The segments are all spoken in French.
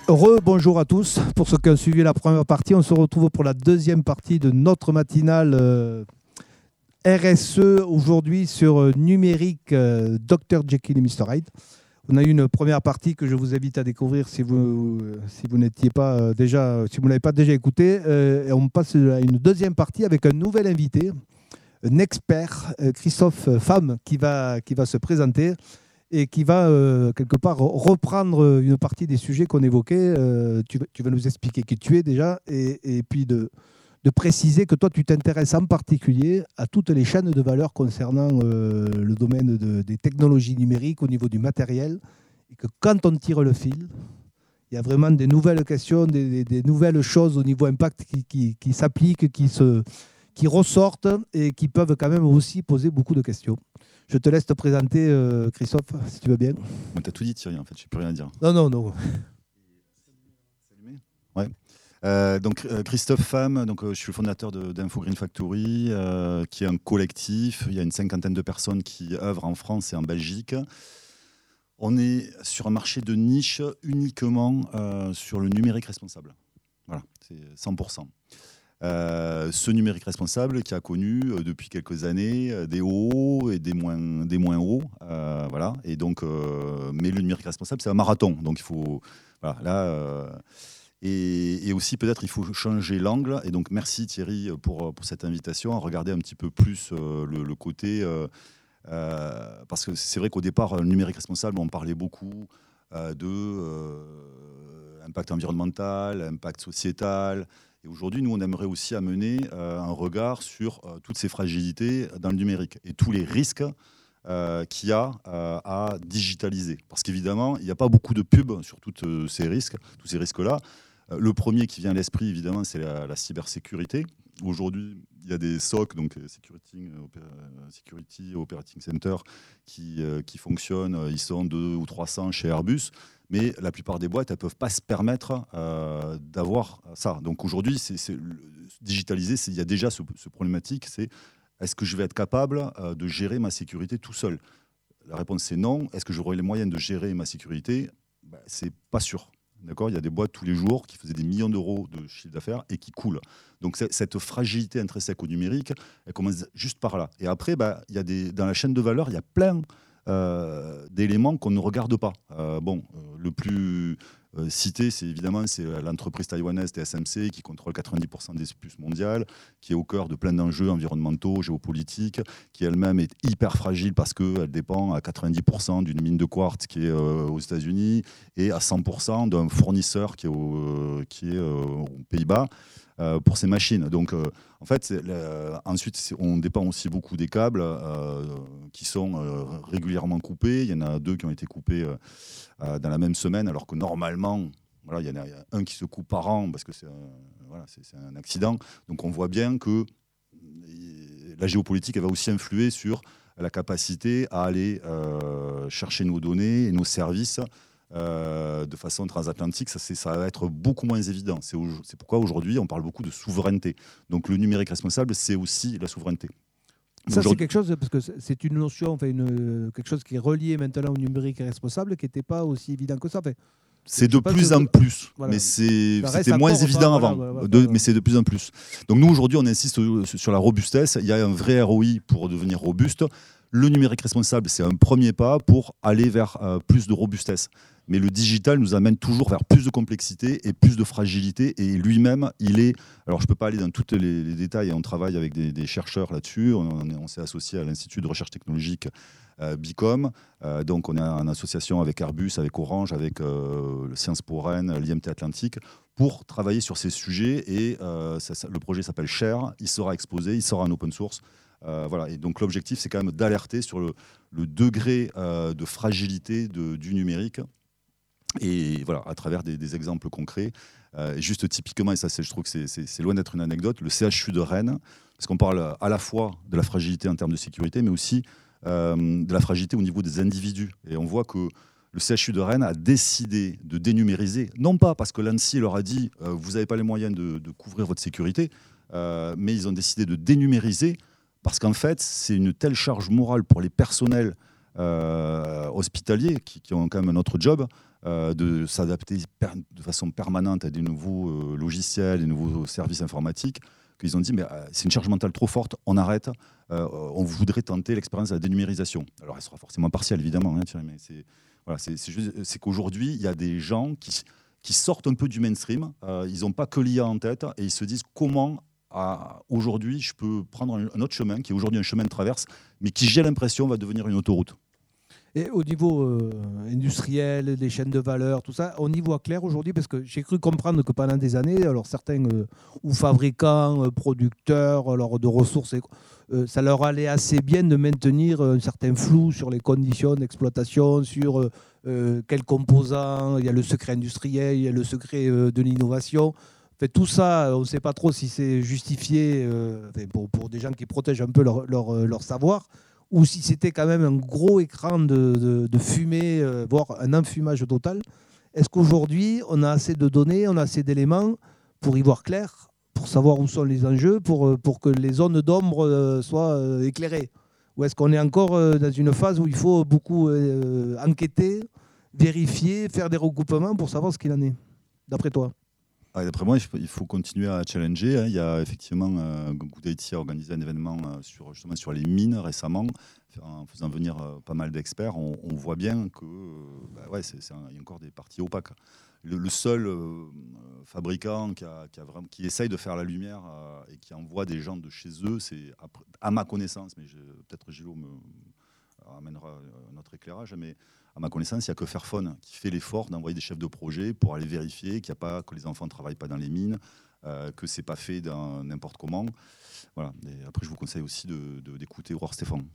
Bonjour à tous. Pour ceux qui ont suivi la première partie, on se retrouve pour la deuxième partie de notre matinale RSE aujourd'hui sur numérique Dr Jekyll et Mr Hyde. On a eu une première partie que je vous invite à découvrir si vous n'étiez pas déjà, si vous n'avez pas déjà écouté. Et on passe à une deuxième partie avec un nouvel invité, un expert, Christophe Pham, qui va se présenter et qui va quelque part reprendre une partie des sujets qu'on évoquait. Tu vas nous expliquer qui tu es déjà et puis de préciser que toi, tu t'intéresses en particulier à toutes les chaînes de valeur concernant le domaine des technologies numériques au niveau du matériel et que quand on tire le fil, il y a vraiment des nouvelles questions, des nouvelles choses au niveau impact qui s'appliquent, qui ressortent et qui peuvent quand même aussi poser beaucoup de questions. Je te laisse te présenter, Christophe, si tu veux bien. Tu as tout dit, Thierry, en fait, je n'ai plus rien à dire. Non. Ouais. Donc, Christophe Pham, je suis le fondateur d'Info Green Factory, qui est un collectif. Il y a une 50aine de personnes qui œuvrent en France et en Belgique. On est sur un marché de niche uniquement sur le numérique responsable. Voilà, c'est 100%. Ce numérique responsable qui a connu depuis quelques années des hauts et des moins hauts, voilà. Et donc, mais le numérique responsable, c'est un marathon, donc il faut, voilà, là, et aussi peut-être il faut changer l'angle. Et donc merci Thierry pour cette invitation à regarder un petit peu plus le côté, parce que c'est vrai qu'au départ, le numérique responsable, on parlait beaucoup impact environnemental, impact sociétal. Et aujourd'hui, nous, on aimerait aussi amener un regard sur toutes ces fragilités dans le numérique et tous les risques qu'il y a à digitaliser. Parce qu'évidemment, il n'y a pas beaucoup de pubs sur tous ces risques-là. Le premier qui vient à l'esprit, évidemment, c'est la cybersécurité. Aujourd'hui, il y a des SOC, donc Security Operating Center, qui fonctionnent. Ils sont 200 ou 300 chez Airbus. Mais la plupart des boîtes, elles ne peuvent pas se permettre d'avoir ça. Donc aujourd'hui, digitaliser, il y a déjà ce problématique, c'est est-ce que je vais être capable de gérer ma sécurité tout seul? La réponse, c'est non. Est-ce que j'aurai les moyens de gérer ma sécurité? C'est pas sûr. D'accord, il y a des boîtes tous les jours qui faisaient des millions d'euros de chiffre d'affaires et qui coulent. Donc cette fragilité intrinsèque au numérique, elle commence juste par là. Et après, il y a dans la chaîne de valeur, il y a plein d'éléments qu'on ne regarde pas. Le plus cité, c'est l'entreprise taïwanaise TSMC qui contrôle 90% des puces mondiales, qui est au cœur de plein d'enjeux environnementaux, géopolitiques, qui elle-même est hyper fragile parce qu'elle dépend à 90% d'une mine de quartz qui est aux États-Unis et à 100% d'un fournisseur qui est aux Pays-Bas. Pour ces machines. Donc, en fait, ensuite, on dépend aussi beaucoup des câbles qui sont régulièrement coupés. Il y en a 2 qui ont été coupés dans la même semaine, alors que normalement, voilà, il y en a un qui se coupe par an parce que c'est un accident. Donc, on voit bien que la géopolitique, elle va aussi influer sur la capacité à aller chercher nos données et nos services de façon transatlantique. Ça va être beaucoup moins évident. C'est pourquoi aujourd'hui on parle beaucoup de souveraineté. Donc le numérique responsable, c'est aussi la souveraineté. Ça, c'est quelque chose, parce que c'est une notion, quelque chose qui est relié maintenant au numérique responsable, qui n'était pas aussi évident que ça. C'est de plus en plus, voilà. Mais c'était moins évident avant, mais c'est de plus en plus. Donc nous, aujourd'hui, on insiste sur la robustesse. Il y a un vrai ROI pour devenir robuste. Le numérique responsable, c'est un premier pas pour aller vers plus de robustesse. Mais le digital nous amène toujours vers plus de complexité et plus de fragilité. Et lui-même, alors je ne peux pas aller dans tous les détails, on travaille avec des chercheurs là-dessus. On s'est associé à l'Institut de recherche technologique BICOM. Donc on est en association avec Airbus, avec Orange, avec le Sciences Po Rennes, l'IMT Atlantique, pour travailler sur ces sujets. Et le projet s'appelle Share. Il sera exposé, il sera en open source. Voilà. Et donc l'objectif, c'est quand même d'alerter sur le degré de fragilité du numérique. Et voilà, à travers des exemples concrets. Juste typiquement, et ça, je trouve que c'est loin d'être une anecdote, le CHU de Rennes, parce qu'on parle à la fois de la fragilité en termes de sécurité, mais aussi de la fragilité au niveau des individus. Et on voit que le CHU de Rennes a décidé de dénumériser, non pas parce que l'ANSSI leur a dit vous n'avez pas les moyens de couvrir votre sécurité, mais ils ont décidé de dénumériser parce qu'en fait, c'est une telle charge morale pour les personnels hospitaliers qui ont quand même un autre job, de s'adapter de façon permanente à des nouveaux logiciels, des nouveaux services informatiques, qu'ils ont dit mais c'est une charge mentale trop forte, on arrête, on voudrait tenter l'expérience de la dénumérisation. Alors elle sera forcément partielle évidemment, hein, Thierry, mais c'est qu'aujourd'hui il y a des gens qui sortent un peu du mainstream, ils n'ont pas que l'IA en tête et ils se disent comment aujourd'hui je peux prendre un autre chemin qui est aujourd'hui un chemin de traverse mais qui j'ai l'impression va devenir une autoroute. Et au niveau industriel, les chaînes de valeur, tout ça, on y voit clair aujourd'hui parce que j'ai cru comprendre que pendant des années, alors certains ou fabricants, producteurs, alors de ressources, ça leur allait assez bien de maintenir un certain flou sur les conditions d'exploitation, sur quels composants, il y a le secret industriel, il y a le secret de l'innovation. En fait, tout ça, on ne sait pas trop si c'est justifié pour des gens qui protègent un peu leur savoir, ou si c'était quand même un gros écran de fumée, voire un enfumage total. Est-ce qu'aujourd'hui, on a assez de données, on a assez d'éléments pour y voir clair, pour savoir où sont les enjeux, pour que les zones d'ombre soient éclairées? Ou est-ce qu'on est encore dans une phase où il faut beaucoup enquêter, vérifier, faire des recoupements pour savoir ce qu'il en est, d'après toi? D'après moi, il faut continuer à challenger. Hein. Il y a effectivement, Good IT a organisé un événement justement sur les mines récemment, en faisant venir pas mal d'experts. On voit bien que il y a encore des parties opaques. Le seul fabricant qui essaye de faire la lumière et qui envoie des gens de chez eux, c'est, à ma connaissance, mais peut-être Gilot me amènera notre éclairage, mais à ma connaissance, il n'y a que Fairphone qui fait l'effort d'envoyer des chefs de projet pour aller vérifier que les enfants ne travaillent pas dans les mines, que ce n'est pas fait n'importe comment. Voilà. Et après, je vous conseille aussi d'écouter Aurore Stéphane.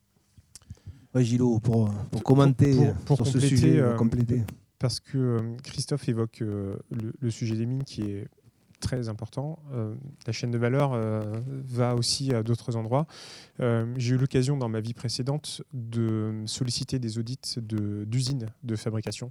Ouais, Gilot, pour commenter pour sur ce compléter, sujet, compléter. Parce que Christophe évoque le sujet des mines qui est très important. La chaîne de valeur va aussi à d'autres endroits. J'ai eu l'occasion dans ma vie précédente de solliciter des audits d'usines de fabrication,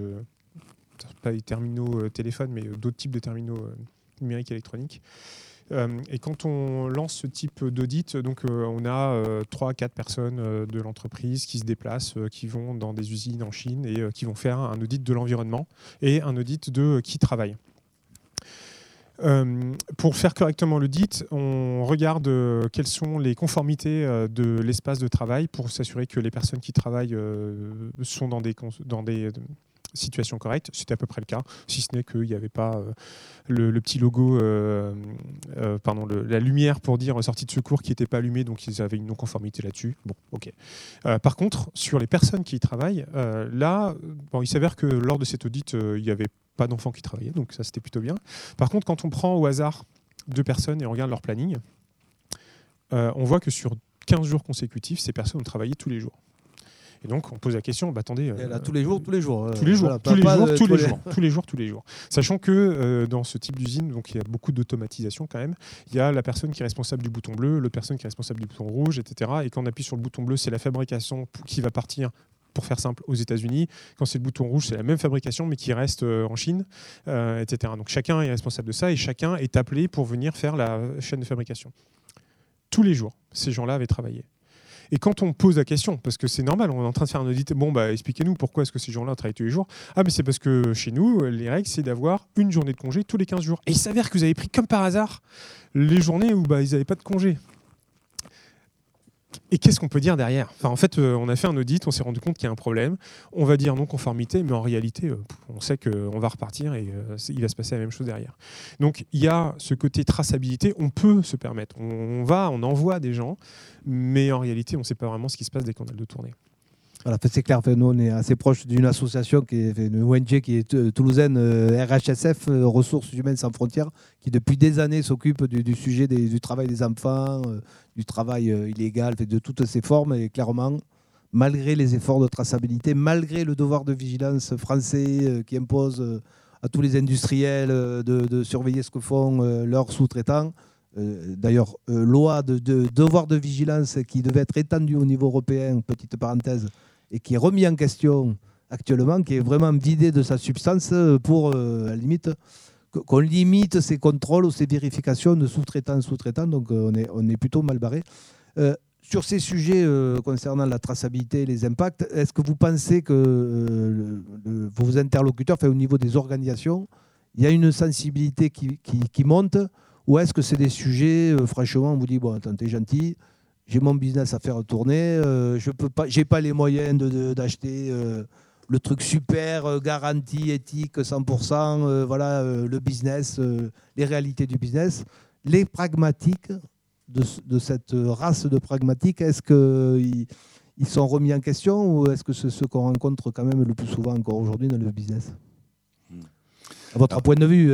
pas des terminaux téléphones, mais d'autres types de terminaux numériques électroniques. Et quand on lance ce type d'audit, donc on a 3-4 personnes de l'entreprise qui se déplacent, qui vont dans des usines en Chine et qui vont faire un audit de l'environnement et un audit de qui travaille. Pour faire correctement l'audit, on regarde quelles sont les conformités de l'espace de travail pour s'assurer que les personnes qui travaillent sont dans des situation correcte. C'était à peu près le cas, si ce n'est qu'il n'y avait pas le petit logo, la lumière pour dire sortie de secours qui n'était pas allumée, donc ils avaient une non-conformité là-dessus. Bon, ok. Par contre, sur les personnes qui y travaillent, il s'avère que lors de cet audit, il n'y avait pas d'enfants qui travaillaient, donc ça c'était plutôt bien. Par contre, quand on prend au hasard 2 personnes et on regarde leur planning, on voit que sur 15 jours consécutifs, ces personnes ont travaillé tous les jours. Et donc, on pose la question, attendez... là, tous les jours. Tous les jours. Sachant que dans ce type d'usine, donc il y a beaucoup d'automatisation quand même. Il y a la personne qui est responsable du bouton bleu, l'autre personne qui est responsable du bouton rouge, etc. Et quand on appuie sur le bouton bleu, c'est la fabrication qui va partir, pour faire simple, aux États-Unis. Quand c'est le bouton rouge, c'est la même fabrication, mais qui reste en Chine, etc. Donc chacun est responsable de ça et chacun est appelé pour venir faire la chaîne de fabrication. Tous les jours, ces gens-là avaient travaillé. Et quand on pose la question, parce que c'est normal, on est en train de faire un audit, expliquez-nous pourquoi est-ce que ces gens-là travaillent tous les jours. Ah, mais c'est parce que chez nous, les règles, c'est d'avoir une journée de congé tous les 15 jours. Et il s'avère que vous avez pris comme par hasard les journées où ils n'avaient pas de congé. Et qu'est-ce qu'on peut dire derrière ? En fait, on a fait un audit, on s'est rendu compte qu'il y a un problème. On va dire non-conformité, mais en réalité, on sait qu'on va repartir et il va se passer la même chose derrière. Donc, il y a ce côté traçabilité, on peut se permettre. On envoie des gens, mais en réalité, on ne sait pas vraiment ce qui se passe dès qu'on a le dos tourné. Voilà, c'est clair, nous on est assez proche d'une association une ONG qui est toulousaine, RHSF, Ressources Humaines Sans Frontières, qui depuis des années s'occupe du sujet du travail des enfants, du travail illégal, de toutes ces formes. Et clairement, malgré les efforts de traçabilité, malgré le devoir de vigilance français qui impose à tous les industriels de surveiller ce que font leurs sous-traitants, d'ailleurs, loi de devoir de vigilance qui devait être étendue au niveau européen, petite parenthèse, et qui est remis en question actuellement, qui est vraiment vidé de sa substance pour, à la limite, qu'on limite ces contrôles ou ces vérifications de sous-traitants. Donc on est plutôt mal barré. Sur ces sujets concernant la traçabilité et les impacts, est-ce que vous pensez que vos interlocuteurs, au niveau des organisations, il y a une sensibilité qui monte, ou est-ce que c'est des sujets, franchement, on vous dit, bon, attends, t'es gentil, j'ai mon business à faire tourner, j'ai pas les moyens d'acheter le truc super, garanti, éthique, 100%, le business, les réalités du business. Les pragmatiques de cette race de pragmatiques, est-ce qu'ils sont remis en question, ou est-ce que c'est ce qu'on rencontre quand même le plus souvent encore aujourd'hui dans le business ? À votre point de vue,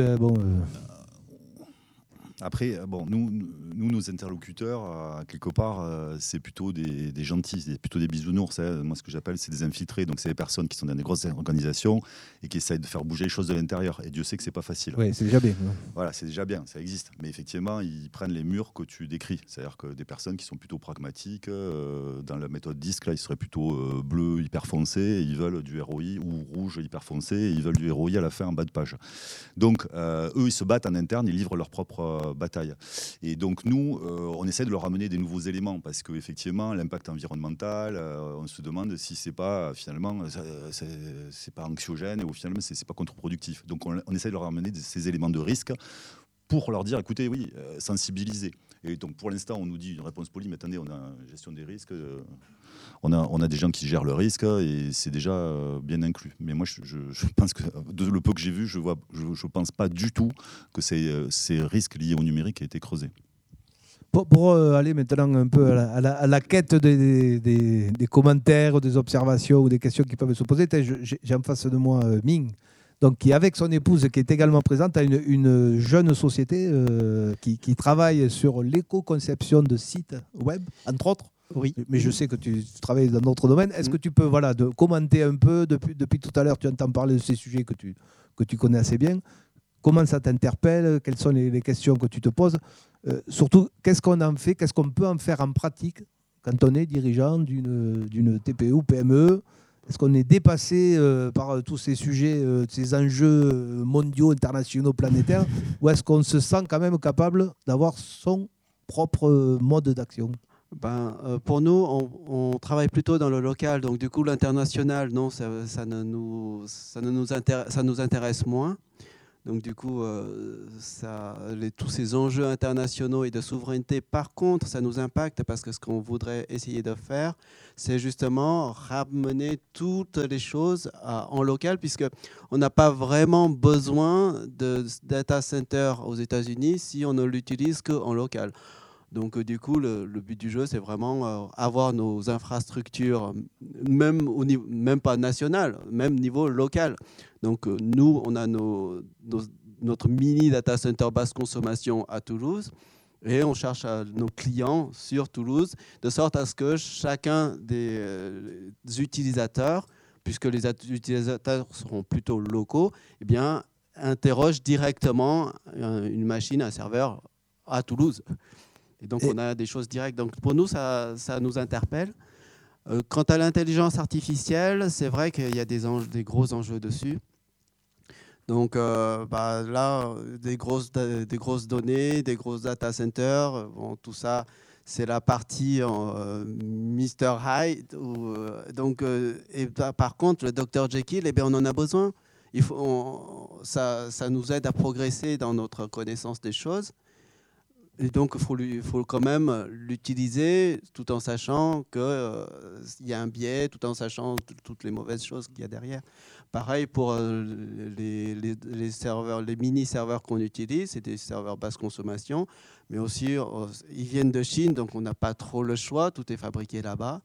Après, bon, nous, nos interlocuteurs, quelque part, c'est plutôt des gentils, c'est plutôt des bisounours. Moi, ce que j'appelle, c'est des infiltrés. Donc, c'est des personnes qui sont dans des grosses organisations et qui essayent de faire bouger les choses de l'intérieur. Et Dieu sait que c'est pas facile. Oui, c'est déjà bien. Voilà, c'est déjà bien, ça existe. Mais effectivement, ils prennent les murs que tu décris. C'est-à-dire que des personnes qui sont plutôt pragmatiques, dans la méthode DISC, là, ils seraient plutôt bleu hyper foncé, et ils veulent du ROI, ou rouge hyper foncé, et ils veulent du ROI à la fin en bas de page. Donc, eux, ils se battent en interne, ils livrent leur propre bataille. Et donc nous, on essaie de leur amener des nouveaux éléments, parce qu'effectivement, l'impact environnemental, on se demande si c'est pas finalement, c'est pas anxiogène, ou finalement c'est pas contre-productif. Donc on essaie de leur amener ces éléments de risque pour leur dire, écoutez, oui, sensibiliser. Et donc pour l'instant, on nous dit une réponse polie, mais attendez, on a une gestion des risques. On a des gens qui gèrent le risque, et c'est déjà bien inclus. Mais moi, je pense que, de le peu que j'ai vu, je pense pas du tout que ces risques liés au numérique aient été creusés. Pour aller maintenant un peu à la quête des commentaires, des observations ou des questions qui peuvent se poser, j'ai en face de moi Ming, donc, qui, avec son épouse, qui est également présente, a une jeune société qui travaille sur l'éco-conception de sites web, entre autres. Oui. Mais je sais que tu travailles dans d'autres domaines. Est-ce que tu peux commenter un peu, depuis tout à l'heure, tu entends parler de ces sujets que tu connais assez bien. Comment ça t'interpelle? Quelles sont les questions que tu te poses? Surtout, qu'est-ce qu'on en fait? Qu'est-ce qu'on peut en faire en pratique quand on est dirigeant d'une TPE ou PME? Est-ce qu'on est dépassé par tous ces sujets, ces enjeux mondiaux, internationaux, planétaires? Ou est-ce qu'on se sent quand même capable d'avoir son propre mode d'action? Pour nous, on travaille plutôt dans le local. Donc, du coup, l'international, non, ça nous intéresse moins. Donc, du coup, tous ces enjeux internationaux et de souveraineté, par contre, ça nous impacte, parce que ce qu'on voudrait essayer de faire, c'est justement ramener toutes les choses en local, puisqu'on n'a pas vraiment besoin de data center aux États-Unis si on ne l'utilise qu'en local. Donc, du coup, le but du jeu, c'est vraiment avoir nos infrastructures, même pas nationales, même niveau local. Donc, nous, on a notre mini data center basse consommation à Toulouse, et on cherche nos clients sur Toulouse, de sorte à ce que chacun des utilisateurs, puisque les utilisateurs seront plutôt locaux, eh bien, interroge directement une machine, un serveur à Toulouse. Et donc, on a des choses directes. Donc, pour nous, ça nous interpelle. Quant à l'intelligence artificielle, c'est vrai qu'il y a des gros enjeux dessus. Donc, là, des grosses données, des grosses data centers, tout ça, c'est la partie Mr. Hyde. Par contre, le Dr. Jekyll, on en a besoin. Ça nous aide à progresser dans notre connaissance des choses. Et donc, il faut quand même l'utiliser, tout en sachant qu'il y a un biais, tout en sachant toutes les mauvaises choses qu'il y a derrière. Pareil pour les serveurs, les mini-serveurs qu'on utilise, c'est des serveurs basse consommation, mais aussi, ils viennent de Chine, donc on n'a pas trop le choix, tout est fabriqué là-bas.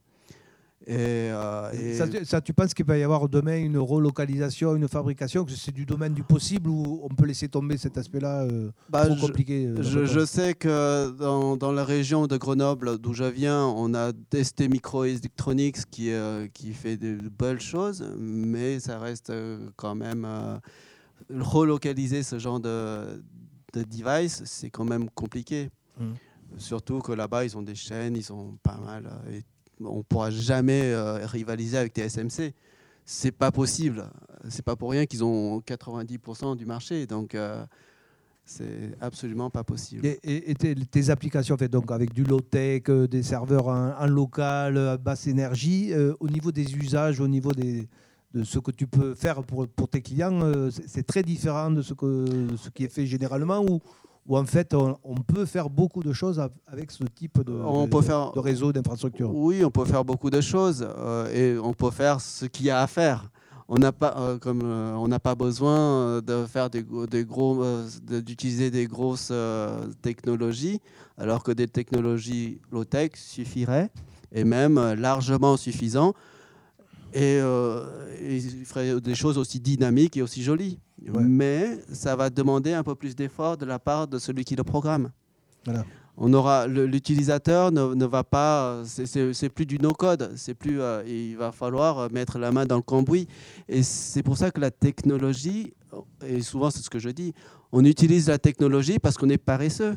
Ça, tu penses qu'il va y avoir demain une relocalisation, une fabrication, que c'est du domaine du possible, ou on peut laisser tomber cet aspect-là trop compliqué? Je sais que dans la région de Grenoble, d'où je viens, on a ST Microelectronics qui fait de belles choses, mais ça reste quand même relocaliser ce genre de device, c'est quand même compliqué. Surtout que là-bas, ils ont des chaînes, ils ont pas mal. On ne pourra jamais rivaliser avec TSMC. C'est pas possible. C'est pas pour rien qu'ils ont 90% du marché. Donc, C'est absolument pas possible. Et tes applications faites donc avec du low-tech, des serveurs en local, à basse énergie, au niveau des usages, au niveau de ce que tu peux faire pour tes clients, c'est très différent de ce qui est fait généralement ou en fait on peut faire beaucoup de choses avec ce type de réseau, d'infrastructure. Oui, on peut faire beaucoup de choses et on peut faire ce qu'il y a à faire. On n'a pas, on n'a pas besoin de faire d'utiliser des grosses technologies, alors que des technologies low-tech suffiraient, et même largement suffisant, et il ferait des choses aussi dynamiques et aussi jolies. Ouais. Mais ça va demander un peu plus d'effort de la part de celui qui le programme. Voilà. L'utilisateur ne va pas, c'est plus du no-code, c'est plus, il va falloir mettre la main dans le cambouis. Et c'est pour ça que la technologie, et souvent c'est ce que je dis, on utilise la technologie parce qu'on est paresseux,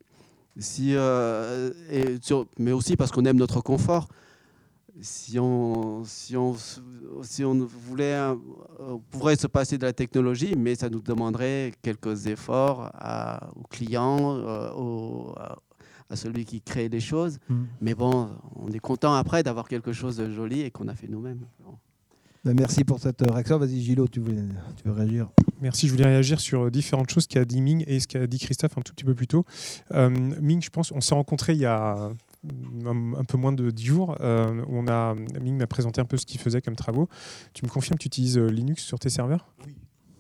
mais aussi parce qu'on aime notre confort. Si on voulait, on pourrait se passer de la technologie, mais ça nous demanderait quelques efforts au client, à celui qui crée les choses. Mais bon, on est content après d'avoir quelque chose de joli et qu'on a fait nous-mêmes. Merci pour cette réaction. Vas-y Gilot, tu veux réagir? Merci, je voulais réagir sur différentes choses qu'a dit Ming et ce qu'a dit Christophe un tout petit peu plus tôt. Ming, je pense, on s'est rencontrés il y a un peu moins de 10 jours. Ming m'a présenté un peu ce qu'il faisait comme travaux. Tu me confirmes que tu utilises Linux sur tes serveurs? Oui.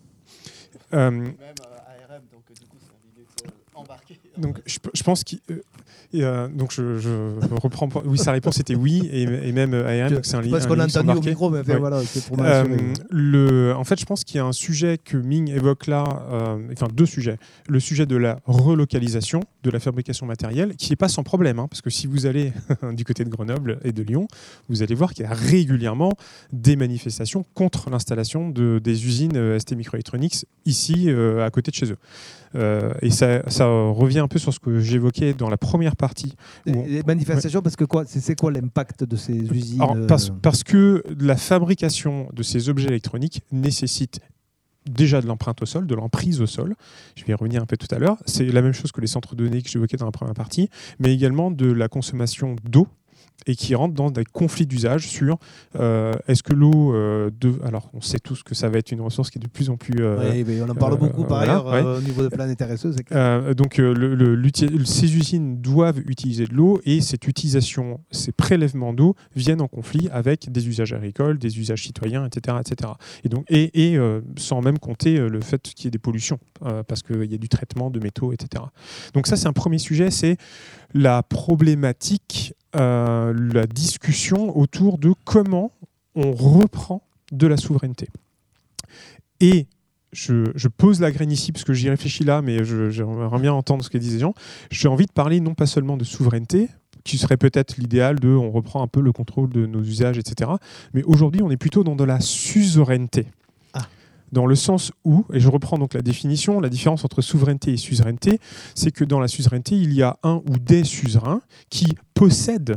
Même ARM, donc du coup c'est un Linux embarqué. Donc je pense qu'il... donc je reprends. Oui, sa réponse était oui, et même ARM, donc c'est un Linux. Parce qu'on a entendu au micro, mais voilà, c'est pour m'assurer. En fait, je pense qu'il y a un sujet que Ming évoque là, enfin deux sujets. Le sujet de la relocalisation de la fabrication matérielle, qui n'est pas sans problème, hein, parce que si vous allez du côté de Grenoble et de Lyon, vous allez voir qu'il y a régulièrement des manifestations contre l'installation des usines STMicroelectronics ici, à côté de chez eux. Et ça revient un peu sur ce que j'évoquais dans la première partie. Les manifestations, parce que c'est quoi l'impact de ces usines? Alors, parce que la fabrication de ces objets électroniques nécessite déjà de l'empreinte au sol, de l'emprise au sol. Je vais y revenir un peu tout à l'heure. C'est la même chose que les centres de données que j'évoquais dans la première partie, mais également de la consommation d'eau, et qui rentre dans des conflits d'usage sur est-ce que l'eau... alors, on sait tous que ça va être une ressource qui est de plus en plus... oui, mais on en parle beaucoup par ailleurs au niveau de Planète RSE. Donc, ces usines doivent utiliser de l'eau, et cette utilisation, ces prélèvements d'eau viennent en conflit avec des usages agricoles, des usages citoyens, etc. etc. Et sans même compter le fait qu'il y ait des pollutions, parce qu'il y a du traitement de métaux, etc. Donc ça, c'est un premier sujet, c'est la problématique, la discussion autour de comment on reprend de la souveraineté. Et je pose la graine ici parce que j'y réfléchis là, mais j'aimerais bien entendre ce que disent les gens. J'ai envie de parler non pas seulement de souveraineté, qui serait peut-être l'idéal on reprend un peu le contrôle de nos usages, etc. Mais aujourd'hui, on est plutôt dans de la suzeraineté. Dans le sens où, et je reprends donc la définition, la différence entre souveraineté et suzeraineté, c'est que dans la suzeraineté, il y a un ou des suzerains qui possèdent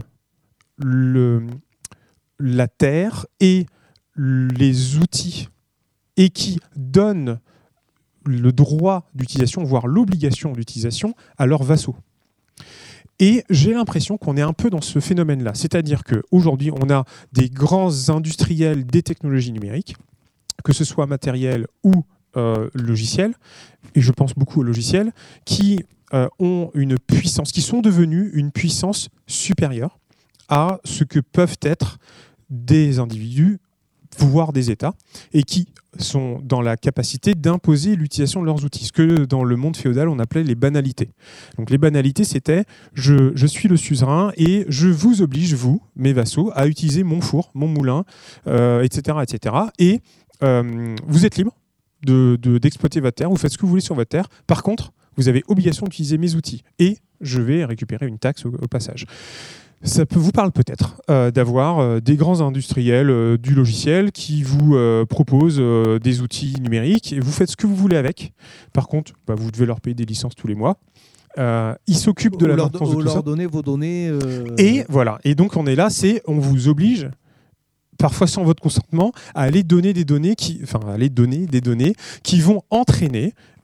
la terre et les outils, et qui donnent le droit d'utilisation, voire l'obligation d'utilisation, à leurs vassaux. Et j'ai l'impression qu'on est un peu dans ce phénomène-là. C'est-à-dire qu'aujourd'hui, on a des grands industriels des technologies numériques, que ce soit matériel ou logiciel, et je pense beaucoup aux logiciels, qui ont une puissance, qui sont devenus une puissance supérieure à ce que peuvent être des individus, voire des États, et qui sont dans la capacité d'imposer l'utilisation de leurs outils, ce que dans le monde féodal on appelait les banalités. Donc les banalités, c'était je suis le suzerain et je vous oblige, vous, mes vassaux, à utiliser mon four, mon moulin, etc., etc. Et vous êtes libre d'exploiter votre terre, vous faites ce que vous voulez sur votre terre. Par contre, vous avez obligation d'utiliser mes outils et je vais récupérer une taxe au passage. Ça vous parle peut-être d'avoir des grands industriels du logiciel qui vous proposent des outils numériques et vous faites ce que vous voulez avec. Par contre, vous devez leur payer des licences tous les mois. Ils s'occupent de la maintenance de tout ça. Vous leur donnez vos données. Et voilà. Et donc on est là, on vous oblige, parfois sans votre consentement, à aller donner des données qui vont entraîner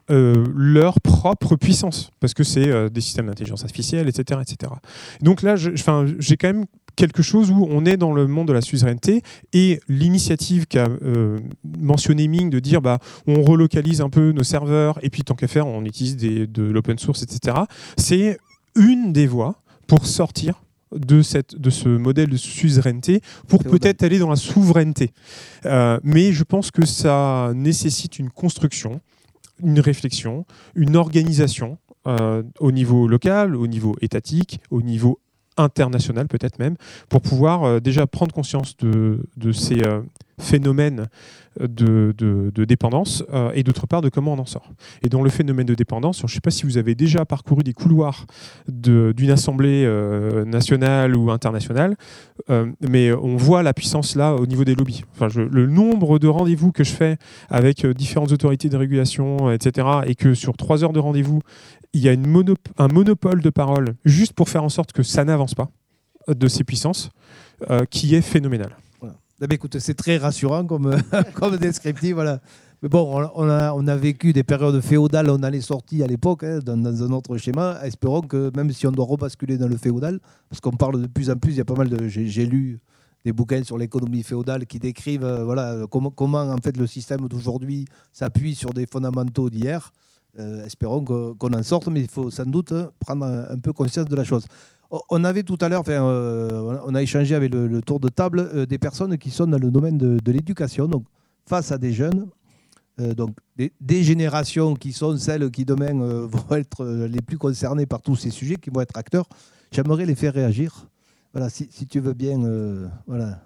leur propre puissance, parce que c'est des systèmes d'intelligence artificielle, etc. etc. Donc là, j'ai quand même quelque chose où on est dans le monde de la suzeraineté, et l'initiative qu'a mentionné Ming de dire on relocalise un peu nos serveurs et puis tant qu'à faire on utilise de l'open source, etc. C'est une des voies pour sortir de ce modèle de suzeraineté pour peut-être aller dans la souveraineté. Mais je pense que ça nécessite une construction, une réflexion, une organisation au niveau local, au niveau étatique, au niveau international peut-être même, pour pouvoir déjà prendre conscience de ces phénomènes de dépendance et d'autre part de comment on en sort. Et dans le phénomène de dépendance, je ne sais pas si vous avez déjà parcouru des couloirs d'une assemblée nationale ou internationale, mais on voit la puissance là au niveau des lobbies. Le nombre de rendez-vous que je fais avec différentes autorités de régulation, etc., et que sur 3 heures de rendez-vous, il y a un monopole de parole juste pour faire en sorte que ça n'avance pas de ces puissances, qui est phénoménal. Voilà. Écoute, c'est très rassurant comme descriptif. Voilà. Mais bon, on a vécu des périodes féodales, on en est sorti à l'époque dans un autre schéma. Espérons que même si on doit rebasculer dans le féodal, parce qu'on parle de plus en plus, il y a pas mal de... J'ai lu des bouquins sur l'économie féodale qui décrivent comment en fait, le système d'aujourd'hui s'appuie sur des fondamentaux d'hier. Espérons qu'on en sorte, mais il faut sans doute prendre un peu conscience de la chose. On avait tout à l'heure, on a échangé avec le tour de table des personnes qui sont dans le domaine de l'éducation, donc face à des jeunes, donc des générations qui sont celles qui demain vont être les plus concernées par tous ces sujets, qui vont être acteurs. J'aimerais les faire réagir. Voilà, si tu veux bien, voilà.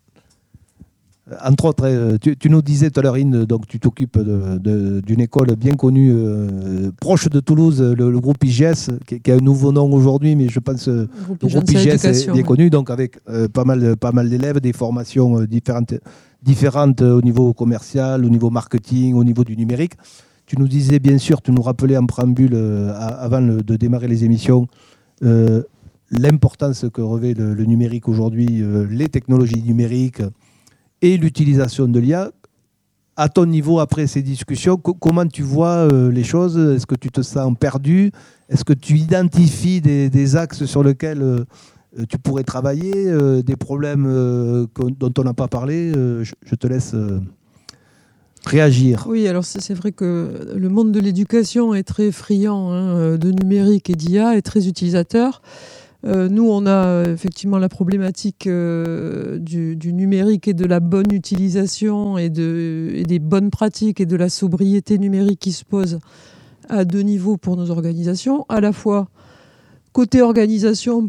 Entre autres, tu nous disais tout à l'heure, Inde, donc tu t'occupes d'une école bien connue, proche de Toulouse, le groupe IGS, qui a un nouveau nom aujourd'hui, mais je pense que le groupe IGS est bien connu, donc avec pas mal d'élèves, des formations différentes au niveau commercial, au niveau marketing, au niveau du numérique. Tu nous disais, bien sûr, tu nous rappelais en préambule, avant de démarrer les émissions, l'importance que revêt le numérique aujourd'hui, les technologies numériques, et l'utilisation de l'IA. À ton niveau, après ces discussions, comment tu vois les choses? Est-ce que tu te sens perdu? Est-ce que tu identifies des axes sur lesquels tu pourrais travailler, des problèmes dont on n'a pas parlé? Je te laisse réagir. Oui, alors c'est vrai que le monde de l'éducation est très friand de numérique et d'IA, est très utilisateur. Nous, on a effectivement la problématique du numérique et de la bonne utilisation et des bonnes pratiques et de la sobriété numérique qui se pose à 2 niveaux pour nos organisations. À la fois, côté organisation,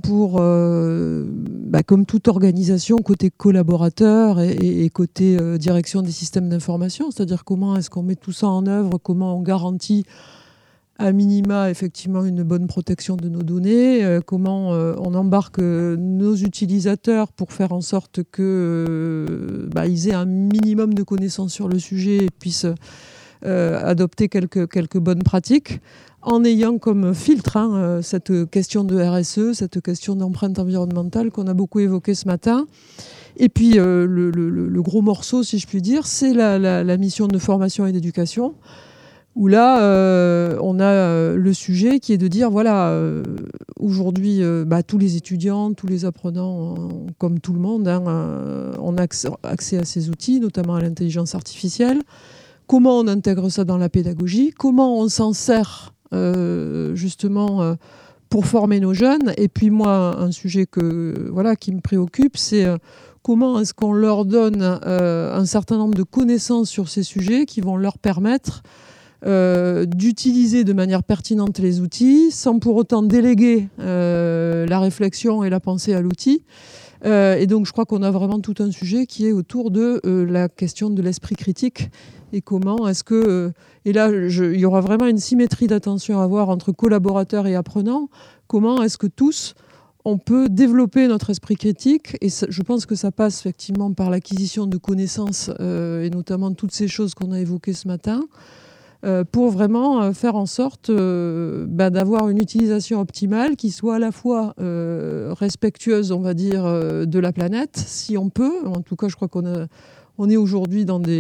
comme toute organisation, côté collaborateur et côté direction des systèmes d'information, c'est-à-dire comment est-ce qu'on met tout ça en œuvre, comment on garantit à minima, effectivement, une bonne protection de nos données, comment on embarque nos utilisateurs pour faire en sorte qu'ils aient un minimum de connaissances sur le sujet et puissent adopter quelques bonnes pratiques, en ayant comme filtre cette question de RSE, cette question d'empreinte environnementale qu'on a beaucoup évoquée ce matin. Et puis, le gros morceau, si je puis dire, c'est la mission de formation et d'éducation, où là, on a le sujet qui est de dire, voilà, aujourd'hui, tous les étudiants, tous les apprenants, comme tout le monde, on a accès à ces outils, notamment à l'intelligence artificielle. Comment on intègre ça dans la pédagogie? Comment on s'en sert justement pour former nos jeunes? Et puis moi, un sujet qui me préoccupe, c'est comment est-ce qu'on leur donne un certain nombre de connaissances sur ces sujets qui vont leur permettre d'utiliser de manière pertinente les outils sans pour autant déléguer la réflexion et la pensée à l'outil. Et donc je crois qu'on a vraiment tout un sujet qui est autour de la question de l'esprit critique et comment est-ce que... et là, il y aura vraiment une symétrie d'attention à avoir entre collaborateurs et apprenants. Comment est-ce que tous, on peut développer notre esprit critique, et je pense que ça passe effectivement par l'acquisition de connaissances et notamment toutes ces choses qu'on a évoquées ce matin, pour vraiment faire en sorte d'avoir une utilisation optimale qui soit à la fois respectueuse, on va dire, de la planète, si on peut. En tout cas, je crois qu'on est aujourd'hui dans des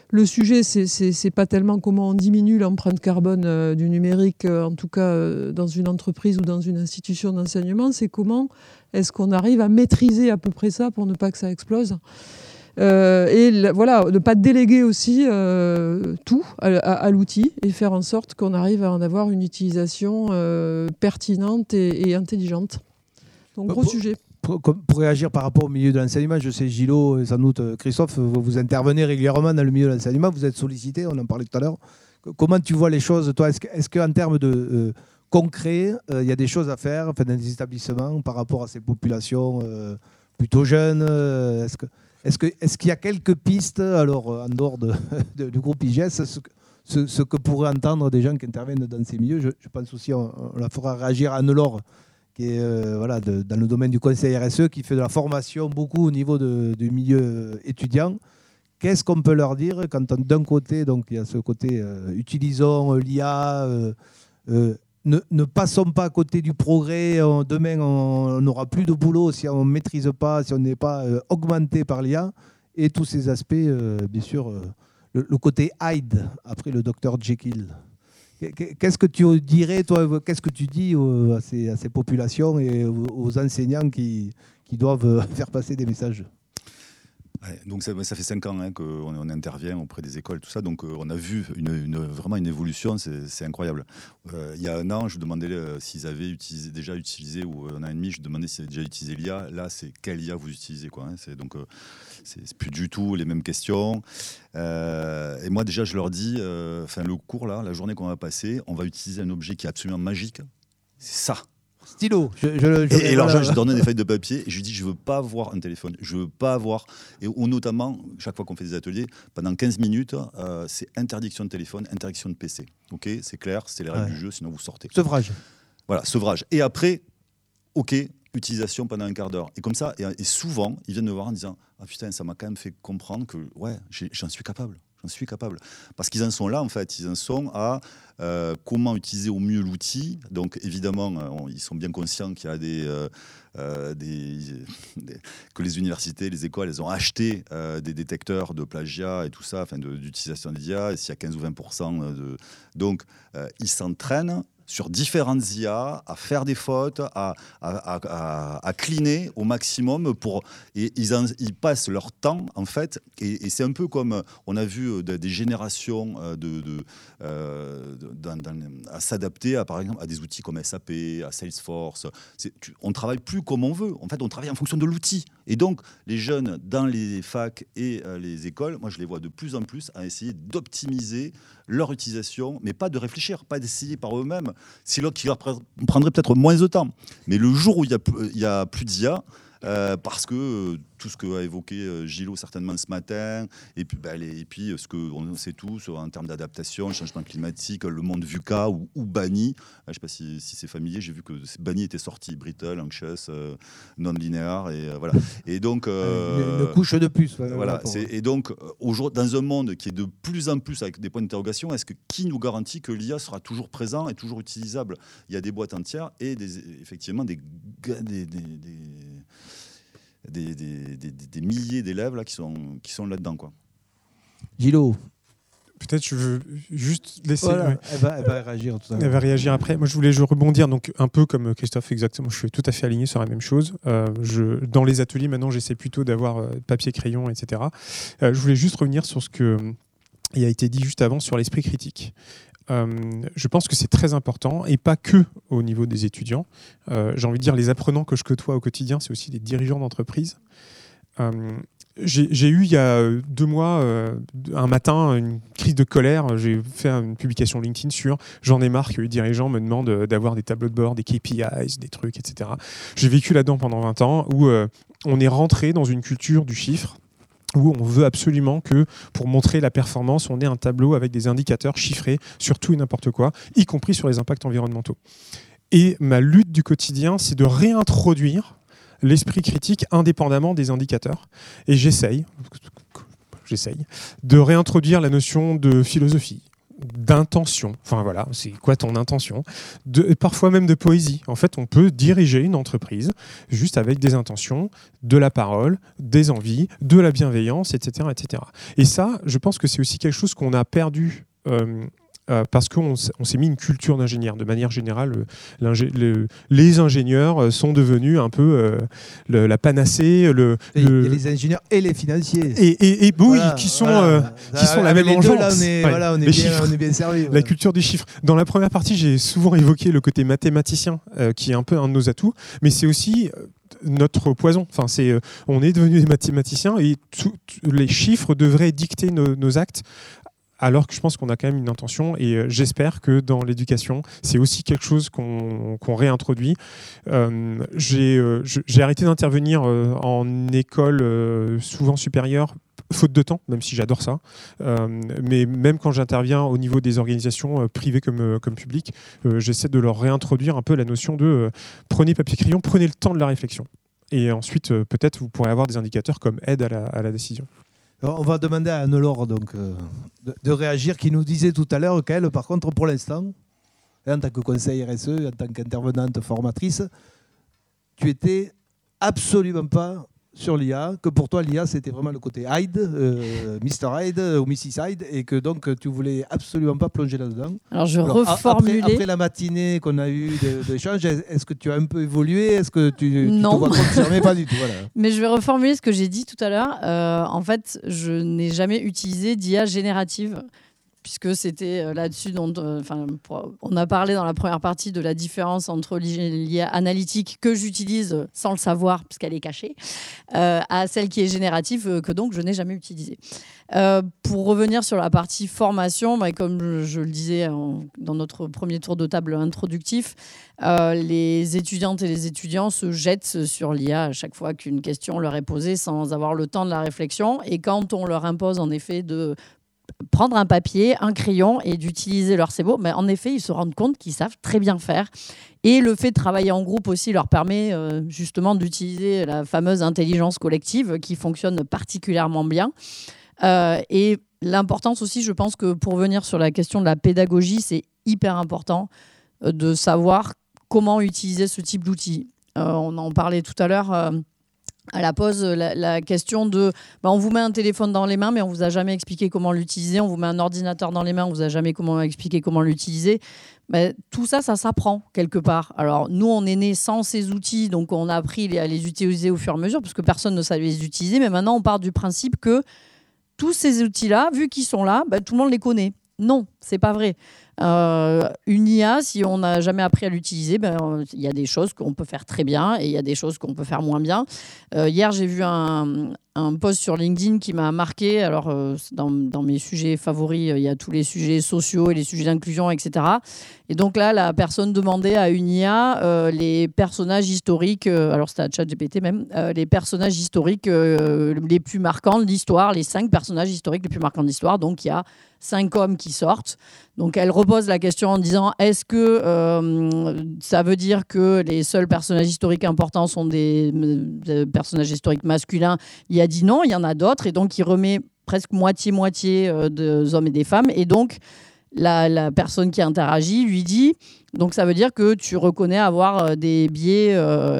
le sujet, c'est pas tellement comment on diminue l'empreinte carbone du numérique, en tout cas dans une entreprise ou dans une institution d'enseignement, c'est comment est-ce qu'on arrive à maîtriser à peu près ça pour ne pas que ça explose. Voilà, ne pas déléguer aussi tout à l'outil et faire en sorte qu'on arrive à en avoir une utilisation pertinente et intelligente. Donc gros sujet. Pour réagir par rapport au milieu de l'enseignement, je sais Gilot et sans doute Christophe, vous intervenez régulièrement dans le milieu de l'enseignement, vous êtes sollicité, on en parlait tout à l'heure. Comment tu vois les choses, toi? Est-ce qu'en termes de concret, il y a des choses à faire dans les établissements par rapport à ces populations plutôt jeunes? Est-ce qu'il y a quelques pistes, alors en dehors du groupe IGS, ce que pourraient entendre des gens qui interviennent dans ces milieux? Je pense aussi, on la fera réagir à Anne-Laure, qui est dans le domaine du conseil RSE, qui fait de la formation beaucoup au niveau du milieu étudiant. Qu'est-ce qu'on peut leur dire quand d'un côté, donc il y a ce côté utilisons l'IA, ne passons pas à côté du progrès, demain on n'aura plus de boulot si on ne maîtrise pas, si on n'est pas augmenté par l'IA, et tous ces aspects, bien sûr, le côté Hyde, après le Dr Jekyll. Qu'est-ce que tu dirais, toi, qu'est-ce que tu dis à ces populations et aux enseignants qui doivent faire passer des messages? Ouais, donc ça fait 5 ans qu'on intervient auprès des écoles, tout ça. Donc on a vu vraiment une évolution, c'est incroyable. Il y a 1 an, je demandais s'ils avaient déjà utilisé, ou 1 an et demi, je demandais s'ils avaient déjà utilisé l'IA. Là, c'est quelle IA vous utilisez, quoi, hein. Donc c'est plus du tout les mêmes questions. Et moi déjà, je leur dis, le cours là, la journée qu'on va passer, on va utiliser un objet qui est absolument magique. C'est ça. Stylo. Et alors, je donnais des feuilles de papier et je lui dis, je veux pas avoir un téléphone, je veux pas avoir. Ou notamment, chaque fois qu'on fait des ateliers, pendant 15 minutes, c'est interdiction de téléphone, interdiction de PC. Ok, c'est clair, c'est les règles du jeu, sinon vous sortez. Sevrage. Voilà, sevrage. Et après, ok, utilisation pendant un quart d'heure. Et comme ça, et souvent, ils viennent me voir en disant, ah putain, ça m'a quand même fait comprendre que ouais, j'en suis capable. J'en suis capable. Parce qu'ils en sont là, en fait. Ils en sont à comment utiliser au mieux l'outil. Donc, évidemment, ils sont bien conscients qu'il y a que les universités, les écoles, elles ont acheté des détecteurs de plagiat et tout ça, d'utilisation des IA. Et s'il y a 15 ou 20% Donc, ils s'entraînent sur différentes IA, à faire des fautes, à cleaner au maximum et ils passent leur temps, en fait, et c'est un peu comme on a vu des générations à s'adapter par exemple à des outils comme SAP, à Salesforce. On ne travaille plus comme on veut, en fait on travaille en fonction de l'outil, et donc les jeunes dans les facs et les écoles, moi je les vois de plus en plus à essayer d'optimiser leur utilisation, mais pas de réfléchir, pas d'essayer par eux-mêmes. C'est l'autre qui leur prendrait peut-être moins de temps. Mais le jour où il y a plus d'IA, parce que tout ce qu'a évoqué Gilot certainement ce matin, et puis ce qu'on sait tous en termes d'adaptation, changement climatique, le monde VUCA ou BANI. Je ne sais pas si c'est familier, j'ai vu que BANI était sorti, Brittle, Anxious, Non-Linear, et voilà. Et donc, une couche de plus. Voilà. Et donc, dans un monde qui est de plus en plus avec des points d'interrogation, qui nous garantit que l'IA sera toujours présent et toujours utilisable? Il y a des boîtes entières et effectivement des milliers d'élèves là qui sont là-dedans, quoi. Gilot. Peut-être je veux juste laisser. Voilà, ouais. elle va réagir tout à l'heure. Elle va réagir après. Moi, je voulais rebondir, donc un peu comme Christophe, exactement. Je suis tout à fait aligné sur la même chose. Dans les ateliers, maintenant, j'essaie plutôt d'avoir papier, crayon, etc. Je voulais juste revenir sur ce qui a été dit juste avant sur l'esprit critique. Je pense que c'est très important, et pas que au niveau des étudiants. J'ai envie de dire, les apprenants que je côtoie au quotidien, c'est aussi des dirigeants d'entreprise. J'ai eu il y a 2 mois, un matin, une crise de colère. J'ai fait une publication LinkedIn sur j'en ai marre que les dirigeants me demandent d'avoir des tableaux de bord, des KPIs, des trucs, etc. J'ai vécu là-dedans pendant 20 ans où on est rentré dans une culture du chiffre, où on veut absolument que, pour montrer la performance, on ait un tableau avec des indicateurs chiffrés sur tout et n'importe quoi, y compris sur les impacts environnementaux. Et ma lutte du quotidien, c'est de réintroduire l'esprit critique indépendamment des indicateurs. Et j'essaye de réintroduire la notion de philosophie, d'intention. Enfin voilà, c'est quoi ton intention? Parfois même de poésie. En fait, on peut diriger une entreprise juste avec des intentions, de la parole, des envies, de la bienveillance, etc., etc. Et ça, je pense que c'est aussi quelque chose qu'on a perdu parce qu'on s'est mis une culture d'ingénieur. De manière générale, les ingénieurs sont devenus un peu la panacée. Il y a les ingénieurs et les financiers. Et oui, qui sont la même engeance. On est bien servi. La culture des chiffres. Dans la première partie, j'ai souvent évoqué le côté mathématicien, qui est un peu un de nos atouts, mais c'est aussi notre poison. Enfin, on est devenus des mathématiciens et les chiffres devraient dicter nos actes. Alors que je pense qu'on a quand même une intention et j'espère que dans l'éducation, c'est aussi quelque chose qu'on réintroduit. J'ai arrêté d'intervenir en école souvent supérieure, faute de temps, même si j'adore ça. Mais même quand j'interviens au niveau des organisations privées comme publiques, j'essaie de leur réintroduire un peu la notion de prenez papier-crayon, prenez le temps de la réflexion. Et ensuite, peut-être, vous pourrez avoir des indicateurs comme aide à la décision. Alors, on va demander à Anne-Laure de réagir, qui nous disait tout à l'heure qu'elle, par contre, pour l'instant, en tant que conseil RSE, en tant qu'intervenante formatrice, tu étais absolument pas sur l'IA, que pour toi l'IA c'était vraiment le côté Hyde, Mr Hyde ou Mrs Hyde, et que donc tu voulais absolument pas plonger là-dedans. Alors je reformulais. Après la matinée qu'on a eue d'échange, est-ce que tu as un peu évolué? Est-ce que tu te vois confirmer? Pas du tout. Voilà. Mais je vais reformuler ce que j'ai dit tout à l'heure. En fait, je n'ai jamais utilisé d'IA générative, puisque c'était là-dessus dont on a parlé dans la première partie de la différence entre l'IA analytique que j'utilise sans le savoir puisqu'elle est cachée, à celle qui est générative que donc je n'ai jamais utilisée. Pour revenir sur la partie formation, comme je le disais dans notre premier tour de table introductif, les étudiantes et les étudiants se jettent sur l'IA à chaque fois qu'une question leur est posée sans avoir le temps de la réflexion. Et quand on leur impose en effet de prendre un papier, un crayon et d'utiliser leur cerveau, mais en effet, ils se rendent compte qu'ils savent très bien faire. Et le fait de travailler en groupe aussi leur permet justement d'utiliser la fameuse intelligence collective qui fonctionne particulièrement bien. Et l'importance aussi, je pense que pour venir sur la question de la pédagogie, c'est hyper important de savoir comment utiliser ce type d'outils. On en parlait tout à l'heure à la pause, la question de on vous met un téléphone dans les mains mais on vous a jamais expliqué comment l'utiliser, on vous met un ordinateur dans les mains, on vous a jamais expliqué comment l'utiliser. Tout ça s'apprend quelque part. Alors nous on est nés sans ces outils, donc on a appris à les utiliser au fur et à mesure parce que personne ne savait les utiliser, mais maintenant on part du principe que tous ces outils-là, vu qu'ils sont là, tout le monde les connaît. Non, c'est pas vrai. Une IA, si on n'a jamais appris à l'utiliser, il y a des choses qu'on peut faire très bien et il y a des choses qu'on peut faire moins bien. Hier, j'ai vu un post sur LinkedIn qui m'a marqué. Alors, dans mes sujets favoris, il y a tous les sujets sociaux et les sujets d'inclusion, etc. Et donc là, la personne demandait à une IA les personnages historiques, alors c'était à ChatGPT même, les personnages historiques les plus marquants de l'histoire, les 5 personnages historiques les plus marquants de l'histoire. Donc, il y a 5 hommes qui sortent. Donc, elle repose la question en disant est-ce que ça veut dire que les seuls personnages historiques importants sont des personnages historiques masculins? Il a dit non, il y en a d'autres. Et donc, il remet presque moitié-moitié des hommes et des femmes. Et donc, la personne qui interagit lui dit donc ça veut dire que tu reconnais avoir des biais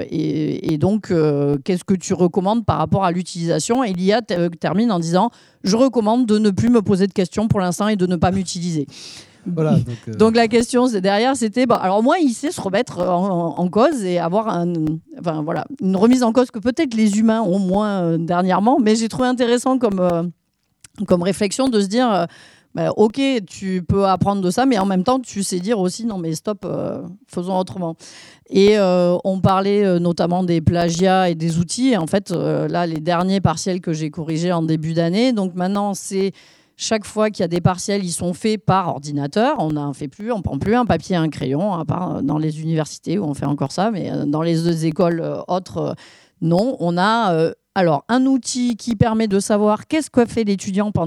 et donc qu'est-ce que tu recommandes par rapport à l'utilisation? Et l'IA termine en disant je recommande de ne plus me poser de questions pour l'instant et de ne pas m'utiliser. Voilà, donc la question derrière c'était alors moi il sait se remettre en cause et avoir une remise en cause que peut-être les humains ont moins dernièrement, mais j'ai trouvé intéressant comme réflexion de se dire ok, tu peux apprendre de ça, mais en même temps, tu sais dire aussi, non mais stop, faisons autrement. Et on parlait notamment des plagiats et des outils. Et en fait, là, les derniers partiels que j'ai corrigés en début d'année, donc maintenant, c'est chaque fois qu'il y a des partiels, ils sont faits par ordinateur. On ne prend plus un papier et un crayon, à part dans les universités où on fait encore ça, mais dans les écoles autres, non. On a alors un outil qui permet de savoir qu'est-ce qu'a fait l'étudiant pendant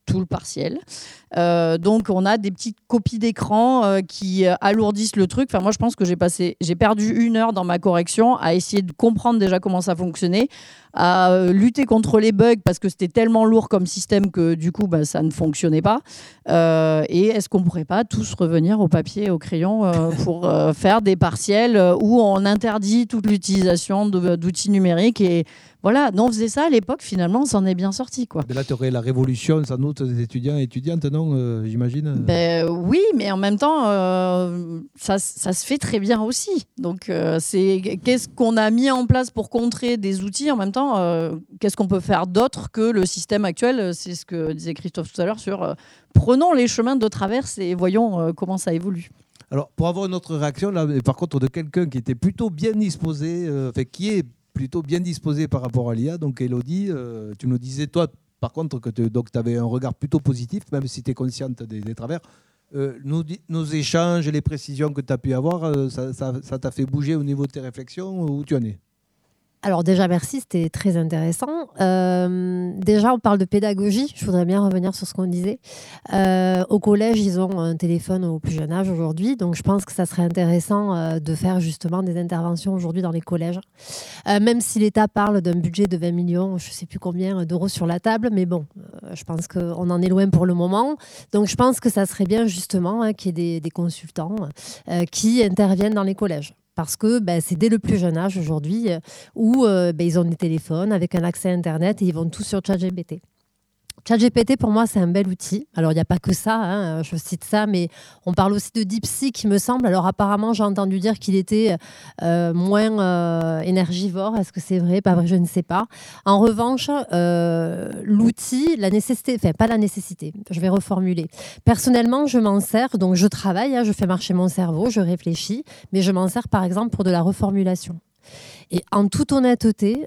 tout le partiel. Donc on a des petites copies d'écran qui alourdissent le truc. Enfin, moi je pense que j'ai perdu 1 heure dans ma correction à essayer de comprendre déjà comment ça fonctionnait, à lutter contre les bugs parce que c'était tellement lourd comme système que du coup ça ne fonctionnait pas. Et est-ce qu'on pourrait pas tous revenir au papier et au crayon pour faire des partiels où on interdit toute l'utilisation d'outils numériques et voilà, nous on faisait ça à l'époque, finalement on s'en est bien sorti, quoi. Mais là tu aurais la révolution sans doute des étudiants et étudiantes, non, j'imagine. Oui, mais en même temps ça se fait très bien aussi. Donc c'est qu'est-ce qu'on a mis en place pour contrer des outils, en même temps qu'est-ce qu'on peut faire d'autre que le système actuel. C'est ce que disait Christophe tout à l'heure sur prenons les chemins de traverse et voyons comment ça évolue. Alors pour avoir une autre réaction là, par contre de quelqu'un qui était plutôt bien disposé, qui est plutôt bien disposé par rapport à l'IA. Donc Elodie, tu nous disais toi par contre que tu avais un regard plutôt positif, même si tu es consciente des travers. Nos échanges et les précisions que tu as pu avoir, ça t'a fait bouger au niveau de tes réflexions, où tu en es? Alors déjà, merci, c'était très intéressant. Déjà, on parle de pédagogie. Je voudrais bien revenir sur ce qu'on disait. Au collège, ils ont un téléphone au plus jeune âge aujourd'hui. Donc, je pense que ça serait intéressant de faire justement des interventions aujourd'hui dans les collèges. Même si l'État parle d'un budget de 20 millions, je ne sais plus combien d'euros sur la table. Mais bon, je pense qu'on en est loin pour le moment. Donc, je pense que ça serait bien justement qu'il y ait des consultants qui interviennent dans les collèges. Parce que c'est dès le plus jeune âge aujourd'hui où ils ont des téléphones avec un accès à Internet et ils vont tous sur ChatGPT. ChatGPT, pour moi, c'est un bel outil. Alors, il n'y a pas que ça, je cite ça, mais on parle aussi de DeepSeek, il me semble. Alors, apparemment, j'ai entendu dire qu'il était moins énergivore. Est-ce que c'est vrai? Pas vrai, je ne sais pas. En revanche, l'outil, la nécessité, enfin, pas la nécessité, je vais reformuler. Personnellement, je m'en sers, donc je travaille, je fais marcher mon cerveau, je réfléchis, mais je m'en sers, par exemple, pour de la reformulation. Et en toute honnêteté,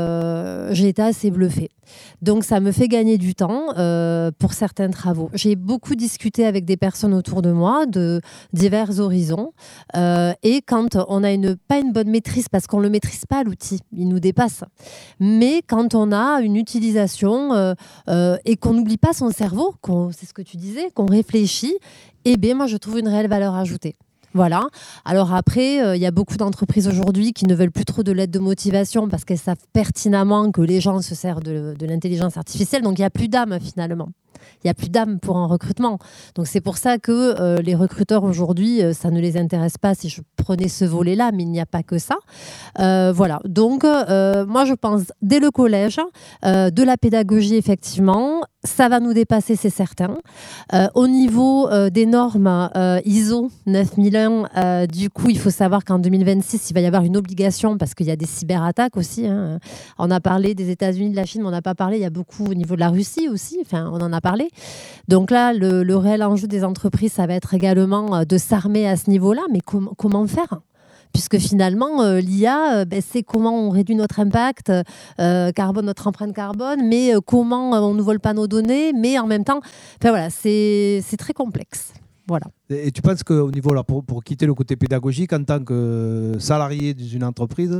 j'ai été assez bluffée. Donc, ça me fait gagner du temps pour certains travaux. J'ai beaucoup discuté avec des personnes autour de moi de divers horizons. Et quand on n'a pas une bonne maîtrise, parce qu'on ne le maîtrise pas, l'outil, il nous dépasse. Mais quand on a une utilisation et qu'on n'oublie pas son cerveau, c'est ce que tu disais, qu'on réfléchit, moi, je trouve une réelle valeur ajoutée. Voilà. Alors après, il y a beaucoup d'entreprises aujourd'hui qui ne veulent plus trop de l'aide de motivation parce qu'elles savent pertinemment que les gens se servent de l'intelligence artificielle. Donc, il n'y a plus d'âme finalement. Il n'y a plus d'âme pour un recrutement. Donc, c'est pour ça que les recruteurs aujourd'hui, ça ne les intéresse pas si je prenais ce volet-là, mais il n'y a pas que ça. Voilà. Donc, moi, je pense dès le collège, de la pédagogie, effectivement, ça va nous dépasser, c'est certain. Au niveau des normes ISO 9001, du coup, il faut savoir qu'en 2026, il va y avoir une obligation parce qu'il y a des cyberattaques aussi. On a parlé des États-Unis, de la Chine, mais on n'a pas parlé. Il y a beaucoup au niveau de la Russie aussi. Enfin, on en a parlé. Donc là, le réel enjeu des entreprises, ça va être également de s'armer à ce niveau-là. Mais comment faire ? Puisque finalement, l'IA, c'est comment on réduit notre impact carbone, notre empreinte carbone, mais comment on ne vole pas nos données, mais en même temps, voilà, c'est très complexe. Voilà. Et tu penses qu'au niveau, là, pour quitter le côté pédagogique, en tant que salarié d'une entreprise,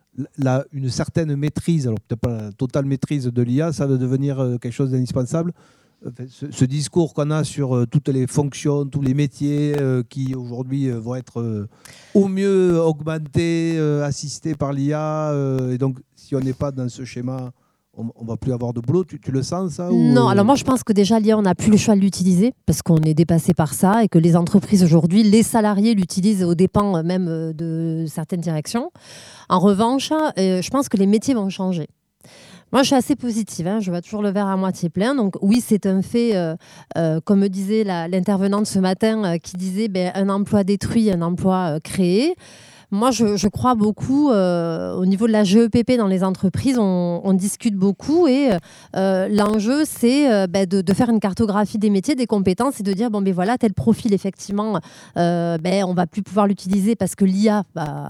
une certaine maîtrise, alors peut-être pas la totale maîtrise de l'IA, ça va devenir quelque chose d'indispensable? Ce discours qu'on a sur toutes les fonctions, tous les métiers qui aujourd'hui vont être au mieux augmentés, assistés par l'IA, et donc si on n'est pas dans ce schéma, on ne va plus avoir de boulot. Tu le sens ça Non, alors moi je pense que déjà l'IA, on n'a plus le choix de l'utiliser parce qu'on est dépassé par ça et que les entreprises aujourd'hui, les salariés l'utilisent aux dépens même de certaines directions. En revanche, je pense que les métiers vont changer. Moi, je suis assez positive, je vois toujours le verre à moitié plein. Donc oui, c'est un fait, comme me disait l'intervenante ce matin, qui disait un emploi détruit, un emploi créé. Moi, je crois beaucoup au niveau de la GEPP dans les entreprises, on discute beaucoup et l'enjeu, c'est de faire une cartographie des métiers, des compétences et de dire, voilà, tel profil, effectivement, on va plus pouvoir l'utiliser parce que l'IA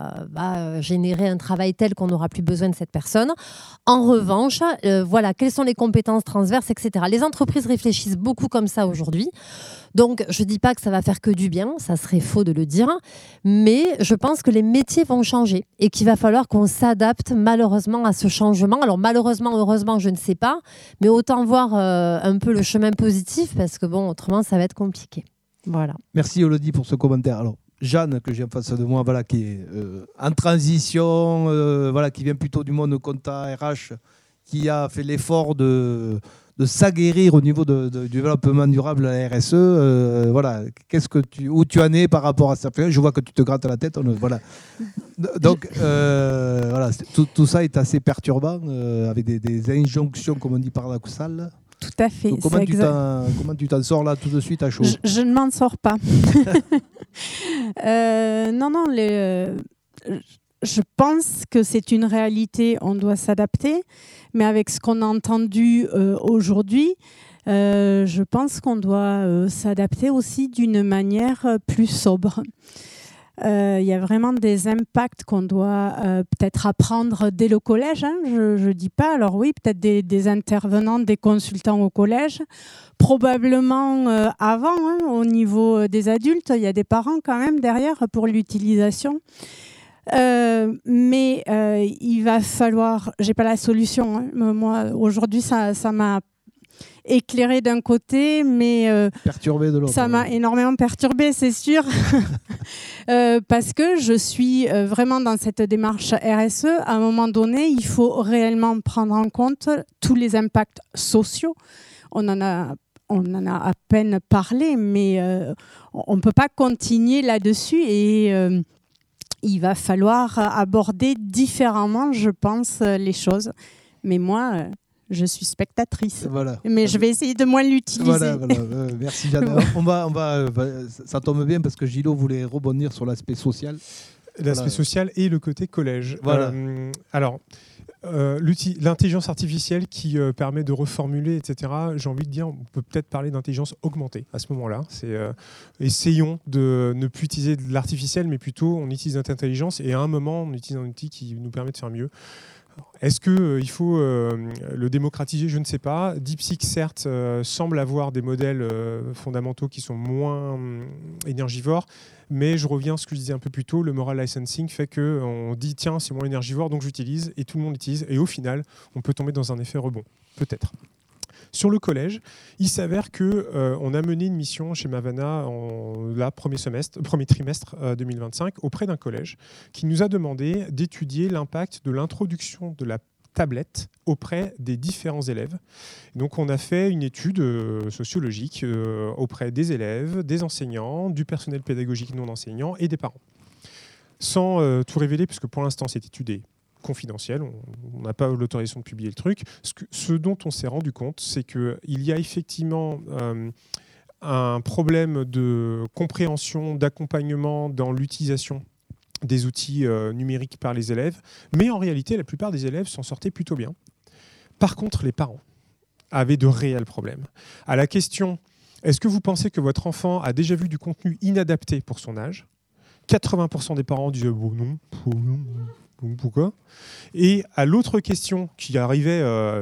va générer un travail tel qu'on n'aura plus besoin de cette personne. En revanche, voilà, quelles sont les compétences transverses, etc. Les entreprises réfléchissent beaucoup comme ça aujourd'hui. Donc, je ne dis pas que ça va faire que du bien, ça serait faux de le dire, mais je pense que les métiers vont changer et qu'il va falloir qu'on s'adapte malheureusement à ce changement. Alors malheureusement, heureusement, je ne sais pas, mais autant voir un peu le chemin positif parce que bon, autrement, ça va être compliqué. Voilà. Merci Elodie pour ce commentaire. Alors, Jeanne, que j'ai en face de moi, voilà, qui est en transition, voilà, qui vient plutôt du monde compta RH, qui a fait l'effort de s'aguerrir au niveau du développement durable à la RSE. Voilà, où tu en es par rapport à ça? Je vois que tu te grattes la tête. Voilà. Donc, voilà, tout ça est assez perturbant, avec des injonctions, comme on dit paradoxales. Tout à fait. Donc, comment tu t'en sors là tout de suite à chaud? Je ne m'en sors pas. Non, je pense que c'est une réalité, on doit s'adapter, mais avec ce qu'on a entendu aujourd'hui, je pense qu'on doit s'adapter aussi d'une manière plus sobre. Il y a vraiment des impacts qu'on doit peut-être apprendre dès le collège, hein, je ne dis pas. Alors oui, peut-être des intervenants, des consultants au collège, probablement avant, hein, au niveau des adultes. Il y a des parents quand même derrière pour l'utilisation. Mais il va falloir, j'ai pas la solution, hein. Moi aujourd'hui ça m'a éclairé d'un côté, mais perturbé de l'autre. Ça m'a énormément perturbé, c'est sûr, parce que je suis vraiment dans cette démarche RSE. À un moment donné, il faut réellement prendre en compte tous les impacts sociaux. On en a à peine parlé, mais on ne peut pas continuer là-dessus et il va falloir aborder différemment, je pense, les choses. Mais moi, je suis spectatrice. Voilà. Mais je vais essayer de moins l'utiliser. Voilà. Merci Jeanne. Ça tombe bien parce que Gilot voulait rebondir sur l'aspect social. L'aspect social et le côté collège. Voilà. L'intelligence artificielle qui permet de reformuler, etc., j'ai envie de dire, on peut peut-être parler d'intelligence augmentée à ce moment-là. Essayons de ne plus utiliser de l'artificiel, mais plutôt on utilise notre intelligence et à un moment, on utilise un outil qui nous permet de faire mieux. Est-ce qu'il faut le démocratiser? Je ne sais pas. DeepSeek, certes, semble avoir des modèles fondamentaux qui sont moins énergivores, mais je reviens à ce que je disais un peu plus tôt, le moral licensing fait qu'on dit tiens, c'est moins énergivore, donc j'utilise, et tout le monde l'utilise, et au final, on peut tomber dans un effet rebond, peut-être. Sur le collège, il s'avère qu'on a mené une mission chez Mavana premier trimestre 2025 auprès d'un collège qui nous a demandé d'étudier l'impact de l'introduction de la tablette auprès des différents élèves. Donc on a fait une étude sociologique auprès des élèves, des enseignants, du personnel pédagogique non enseignant et des parents. Sans tout révéler, puisque pour l'instant cette étude est confidentiel, on n'a pas l'autorisation de publier le truc. Ce dont on s'est rendu compte, c'est qu'il y a effectivement un problème de compréhension, d'accompagnement dans l'utilisation des outils numériques par les élèves, mais en réalité, la plupart des élèves s'en sortaient plutôt bien. Par contre, les parents avaient de réels problèmes. À la question « Est-ce que vous pensez que votre enfant a déjà vu du contenu inadapté pour son âge ?» 80% des parents disaient bon, « Non, pourquoi ?» Et à l'autre question qui arrivait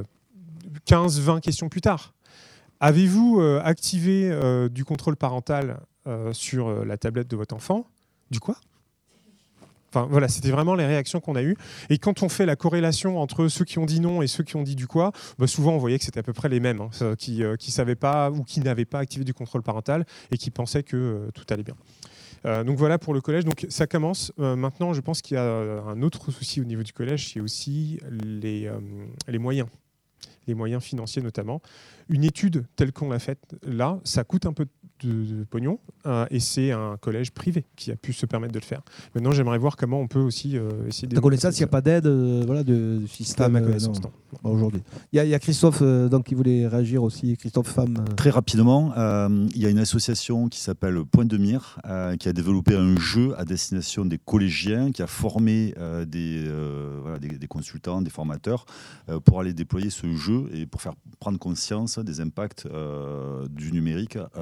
15-20 questions plus tard, avez-vous activé du contrôle parental sur la tablette de votre enfant? Du quoi? Enfin, voilà, c'était vraiment les réactions qu'on a eues. Et quand on fait la corrélation entre ceux qui ont dit non et ceux qui ont dit du quoi, bah souvent on voyait que c'était à peu près les mêmes, hein, qui savaient pas ou qui n'avaient pas activé du contrôle parental et qui pensaient que tout allait bien. Donc voilà pour le collège. Donc ça commence. Maintenant, je pense qu'il y a un autre souci au niveau du collège, c'est aussi les moyens. Les moyens financiers notamment. Une étude telle qu'on l'a faite là, ça coûte un peu de pognon et c'est un collège privé qui a pu se permettre de le faire. Maintenant, j'aimerais voir comment on peut aussi essayer de... Ta connaissance, il n'y a pas d'aide de système? À ma connaissance, non. Aujourd'hui. Il y a Christophe donc, qui voulait réagir aussi. Christophe Femme. Très rapidement, il y a une association qui s'appelle Point de Mire qui a développé un jeu à destination des collégiens, qui a formé des consultants, des formateurs pour aller déployer ce jeu et pour faire prendre conscience des impacts du numérique dans les collèges.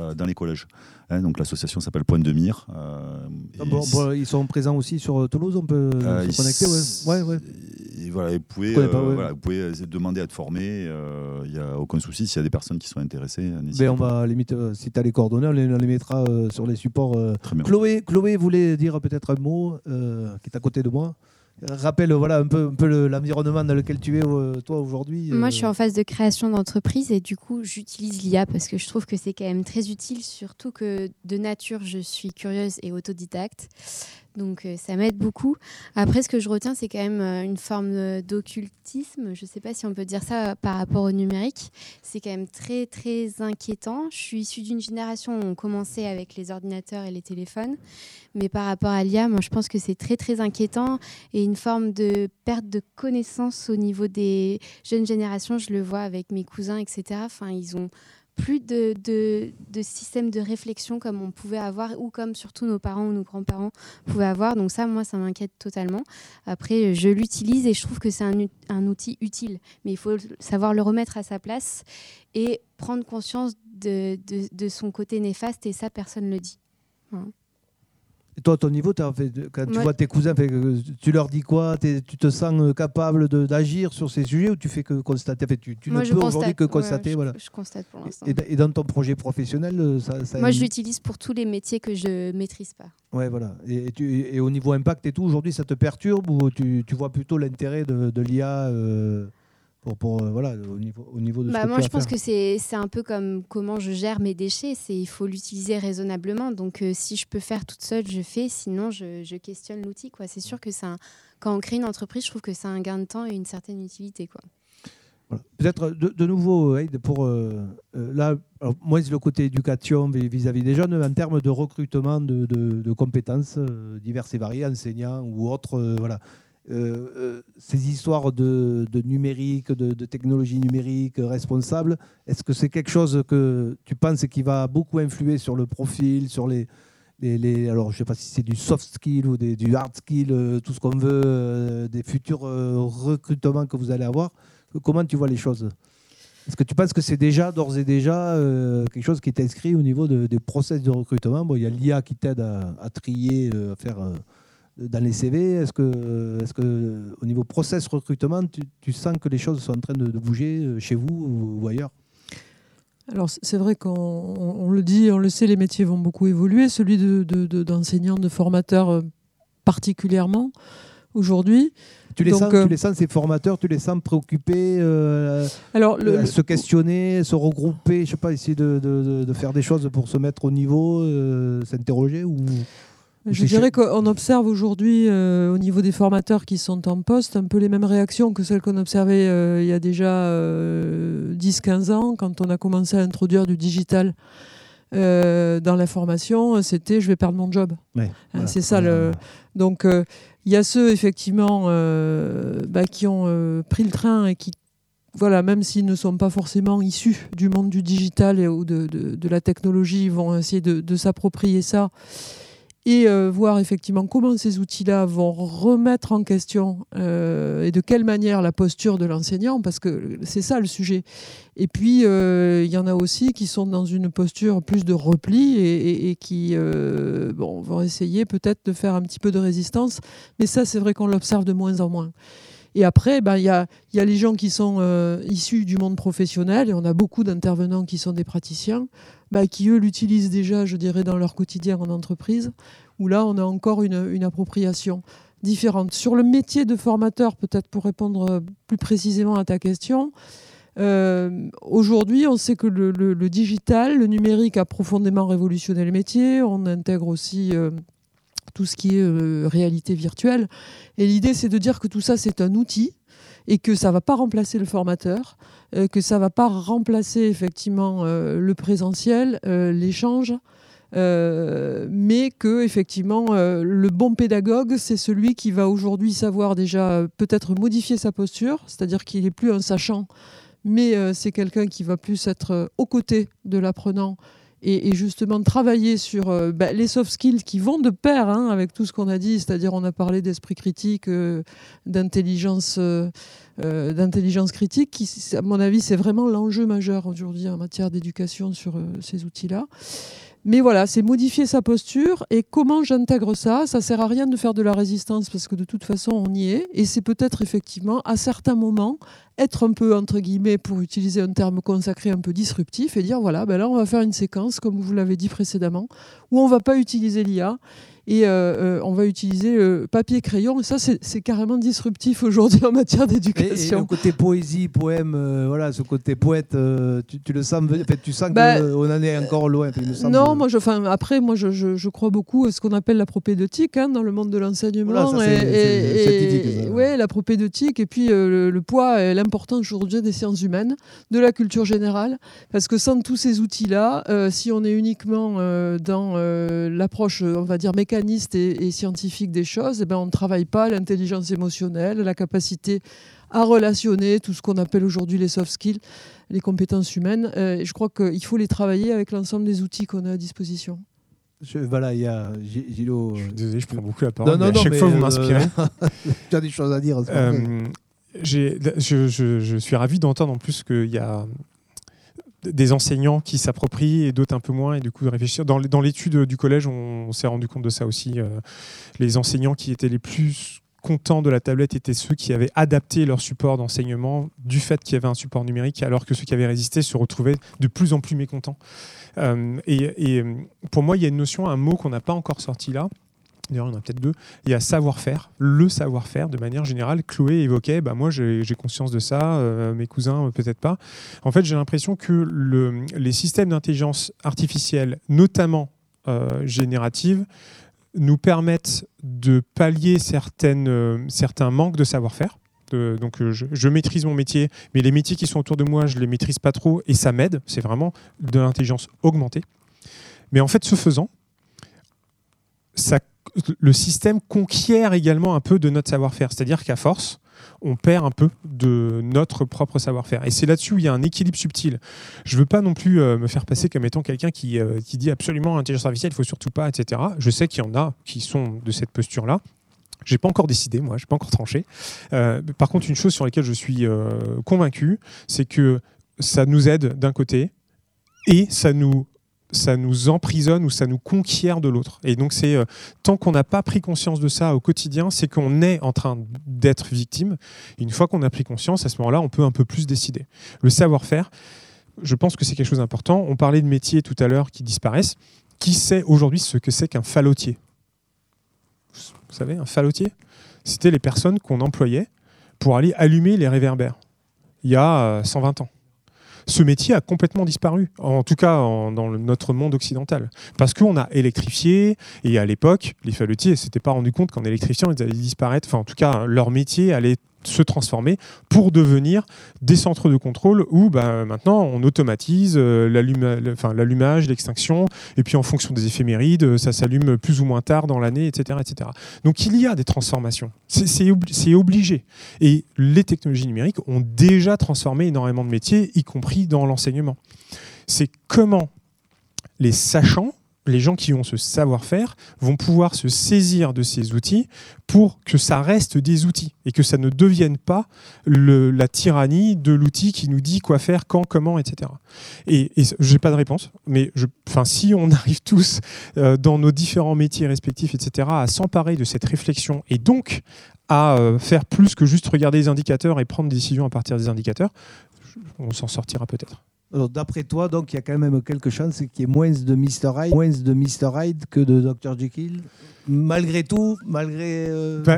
collège. Donc l'association s'appelle Point de Mire. Ils sont présents aussi sur Toulouse, on peut se connecter. Ouais. Et voilà, vous pouvez demander à être formé. Il n'y a aucun souci. S'il y a des personnes qui sont intéressées, n'hésitez pas. On va limite, si tu as les coordonnées, on les mettra sur les supports. Très bien. Chloé voulait dire peut-être un mot, qui est à côté de moi. Rappelle un peu l'environnement dans lequel tu es toi aujourd'hui. Moi, je suis en phase de création d'entreprise et du coup, j'utilise l'IA parce que je trouve que c'est quand même très utile, surtout que de nature, je suis curieuse et autodidacte. Donc, ça m'aide beaucoup. Après, ce que je retiens, c'est quand même une forme d'occultisme. Je ne sais pas si on peut dire ça par rapport au numérique. C'est quand même très, très inquiétant. Je suis issue d'une génération où on commençait avec les ordinateurs et les téléphones. Mais par rapport à l'IA, moi, je pense que c'est très, très inquiétant et une forme de perte de connaissance au niveau des jeunes générations. Je le vois avec mes cousins, etc. Enfin, ils ont plus de système de réflexion comme on pouvait avoir ou comme surtout nos parents ou nos grands-parents pouvaient avoir. Donc ça, moi, ça m'inquiète totalement. Après, je l'utilise et je trouve que c'est un outil utile. Mais il faut savoir le remettre à sa place et prendre conscience de son côté néfaste et ça, personne ne le dit. Voilà. Et toi, à ton niveau, quand tu vois tes cousins, tu leur dis quoi? Tu te sens capable d'agir sur ces sujets ou tu fais que constater? Tu ne peux aujourd'hui que constater. Je constate pour l'instant. Et dans ton projet professionnel, moi, je l'utilise pour tous les métiers que je ne maîtrise pas. Ouais, voilà. Et au niveau impact et tout, aujourd'hui, ça te perturbe ou tu vois plutôt l'intérêt de l'IA au niveau de ce que moi, tu je pense faire. que c'est un peu comme comment je gère mes déchets. Il faut l'utiliser raisonnablement. Donc, si je peux faire toute seule, je fais. Sinon, je questionne l'outil. C'est sûr que quand on crée une entreprise, je trouve que c'est un gain de temps et une certaine utilité. Voilà. Peut-être de nouveau, pour là, moins le côté éducation vis-à-vis des jeunes, en termes de recrutement de compétences diverses et variées, enseignants ou autres. Ces histoires de numérique, de technologie numérique responsable, est-ce que c'est quelque chose que tu penses qui va beaucoup influer sur le profil, sur alors je ne sais pas si c'est du soft skill ou du hard skill, tout ce qu'on veut, des futurs recrutements que vous allez avoir? Comment tu vois les choses? Est-ce que tu penses que c'est d'ores et déjà quelque chose qui est inscrit au niveau des process de recrutement? Il y a l'IA qui t'aide à trier, à faire... dans les CV, est-ce que au niveau process recrutement, tu sens que les choses sont en train de bouger chez vous ou ailleurs? Alors c'est vrai qu'on le dit, on le sait, les métiers vont beaucoup évoluer. Celui d'enseignant, de formateur particulièrement aujourd'hui. Tu les sens, ces formateurs, tu les sens préoccupés, se questionner, se regrouper, je sais pas, essayer de faire des choses pour se mettre au niveau, s'interroger ou... Je dirais qu'on observe aujourd'hui, au niveau des formateurs qui sont en poste, un peu les mêmes réactions que celles qu'on observait il y a déjà 10-15 ans, quand on a commencé à introduire du digital dans la formation. C'était « je vais perdre mon job ». C'est ça. Donc, il y a ceux, effectivement, qui ont pris le train et qui, même s'ils ne sont pas forcément issus du monde du digital ou de la technologie, ils vont essayer de s'approprier ça et voir effectivement comment ces outils-là vont remettre en question et de quelle manière la posture de l'enseignant, parce que c'est ça le sujet. Et puis, il y en a aussi qui sont dans une posture plus de repli et qui vont essayer peut-être de faire un petit peu de résistance. Mais ça, c'est vrai qu'on l'observe de moins en moins. Et après, il y a les gens qui sont issus du monde professionnel, et on a beaucoup d'intervenants qui sont des praticiens, qui eux l'utilisent déjà, je dirais, dans leur quotidien en entreprise, où là, on a encore une appropriation différente. Sur le métier de formateur, peut-être pour répondre plus précisément à ta question, aujourd'hui, on sait que le digital, le numérique a profondément révolutionné le métier. On intègre aussi... tout ce qui est réalité virtuelle. Et l'idée, c'est de dire que tout ça, c'est un outil et que ça ne va pas remplacer le formateur, que ça ne va pas remplacer effectivement le présentiel, l'échange, mais que effectivement, le bon pédagogue, c'est celui qui va aujourd'hui savoir déjà peut-être modifier sa posture, c'est-à-dire qu'il n'est plus un sachant, mais c'est quelqu'un qui va plus être aux côtés de l'apprenant et justement travailler sur les soft skills qui vont de pair avec tout ce qu'on a dit, c'est-à-dire on a parlé d'esprit critique, d'intelligence critique, qui, à mon avis, c'est vraiment l'enjeu majeur aujourd'hui en matière d'éducation sur ces outils-là. Mais voilà, c'est modifier sa posture. Et comment j'intègre ça ? Ça sert à rien de faire de la résistance parce que de toute façon, on y est. Et c'est peut-être effectivement, à certains moments, être un peu, entre guillemets, pour utiliser un terme consacré, un peu disruptif et dire, voilà, ben là, on va faire une séquence, comme vous l'avez dit précédemment, où on ne va pas utiliser l'IA. Et on va utiliser papier-crayon. Et ça, c'est carrément disruptif aujourd'hui en matière d'éducation. Et le côté poésie, poème, voilà, ce côté poète, tu le sens, tu sens qu'on en est encore loin. Il me semble. Non, moi, je crois beaucoup à ce qu'on appelle la propédeutique dans le monde de l'enseignement. Voilà, c'est scientifique. Oui, la propédeutique. Et puis le poids et l'importance aujourd'hui des sciences humaines, de la culture générale. Parce que sans tous ces outils-là, si on est uniquement dans l'approche, on va dire, mécanique et scientifique des choses, on ne travaille pas l'intelligence émotionnelle, la capacité à relationner, tout ce qu'on appelle aujourd'hui les soft skills, les compétences humaines. Et je crois qu'il faut les travailler avec l'ensemble des outils qu'on a à disposition. Voilà, il y a Gillo. Je suis désolé, je prends beaucoup la parole. Non, à chaque fois, vous m'inspirez. Tu as des choses à dire. Je suis ravi d'entendre en plus qu'il y a des enseignants qui s'approprient et d'autres un peu moins, et du coup de réfléchir. Dans l'étude du collège, on s'est rendu compte de ça aussi. Les enseignants qui étaient les plus contents de la tablette étaient ceux qui avaient adapté leur support d'enseignement du fait qu'il y avait un support numérique, alors que ceux qui avaient résisté se retrouvaient de plus en plus mécontents. Et pour moi, il y a une notion, un mot qu'on n'a pas encore sorti là. D'ailleurs, il y en a peut-être deux. Il y a savoir-faire, le savoir-faire de manière générale. Chloé évoquait, moi j'ai conscience de ça, mes cousins peut-être pas. En fait, j'ai l'impression que les systèmes d'intelligence artificielle, notamment générative, nous permettent de pallier certains manques de savoir-faire. Donc je maîtrise mon métier, mais les métiers qui sont autour de moi, je ne les maîtrise pas trop et ça m'aide. C'est vraiment de l'intelligence augmentée. Mais en fait, ce faisant, le système conquiert également un peu de notre savoir-faire. C'est-à-dire qu'à force, on perd un peu de notre propre savoir-faire. Et c'est là-dessus où il y a un équilibre subtil. Je ne veux pas non plus me faire passer comme étant quelqu'un qui dit absolument l'intelligence artificielle, il ne faut surtout pas, etc. Je sais qu'il y en a qui sont de cette posture-là. Je n'ai pas encore décidé, moi, je n'ai pas encore tranché. Par contre, une chose sur laquelle je suis convaincu, c'est que ça nous aide d'un côté et ça nous emprisonne ou ça nous conquiert de l'autre. Et donc, tant qu'on n'a pas pris conscience de ça au quotidien, c'est qu'on est en train d'être victime. Et une fois qu'on a pris conscience, à ce moment-là, on peut un peu plus décider. Le savoir-faire, je pense que c'est quelque chose d'important. On parlait de métiers tout à l'heure qui disparaissent. Qui sait aujourd'hui ce que c'est qu'un fallotier ? Vous savez, un fallotier, c'était les personnes qu'on employait pour aller allumer les réverbères il y a 120 ans. Ce métier a complètement disparu, en tout cas dans notre monde occidental. Parce qu'on a électrifié, et à l'époque, les fallotiers ne s'étaient pas rendus compte qu'en électrifiant, ils allaient disparaître. Enfin, en tout cas, leur métier allait se transformer pour devenir des centres de contrôle où maintenant on automatise l'allumage, l'extinction, et puis en fonction des éphémérides, ça s'allume plus ou moins tard dans l'année, etc., etc. Donc il y a des transformations, c'est obligé. Et les technologies numériques ont déjà transformé énormément de métiers, y compris dans l'enseignement. C'est comment les sachants, les gens qui ont ce savoir-faire vont pouvoir se saisir de ces outils pour que ça reste des outils et que ça ne devienne pas la tyrannie de l'outil qui nous dit quoi faire, quand, comment, etc. Et je n'ai pas de réponse, mais si on arrive tous dans nos différents métiers respectifs, etc., à s'emparer de cette réflexion et donc à faire plus que juste regarder les indicateurs et prendre des décisions à partir des indicateurs, on s'en sortira peut-être. Alors, d'après toi, donc, il y a quand même quelque chose qu'il y ait moins de Mr. Hyde que de Dr. Jekyll. Malgré tout,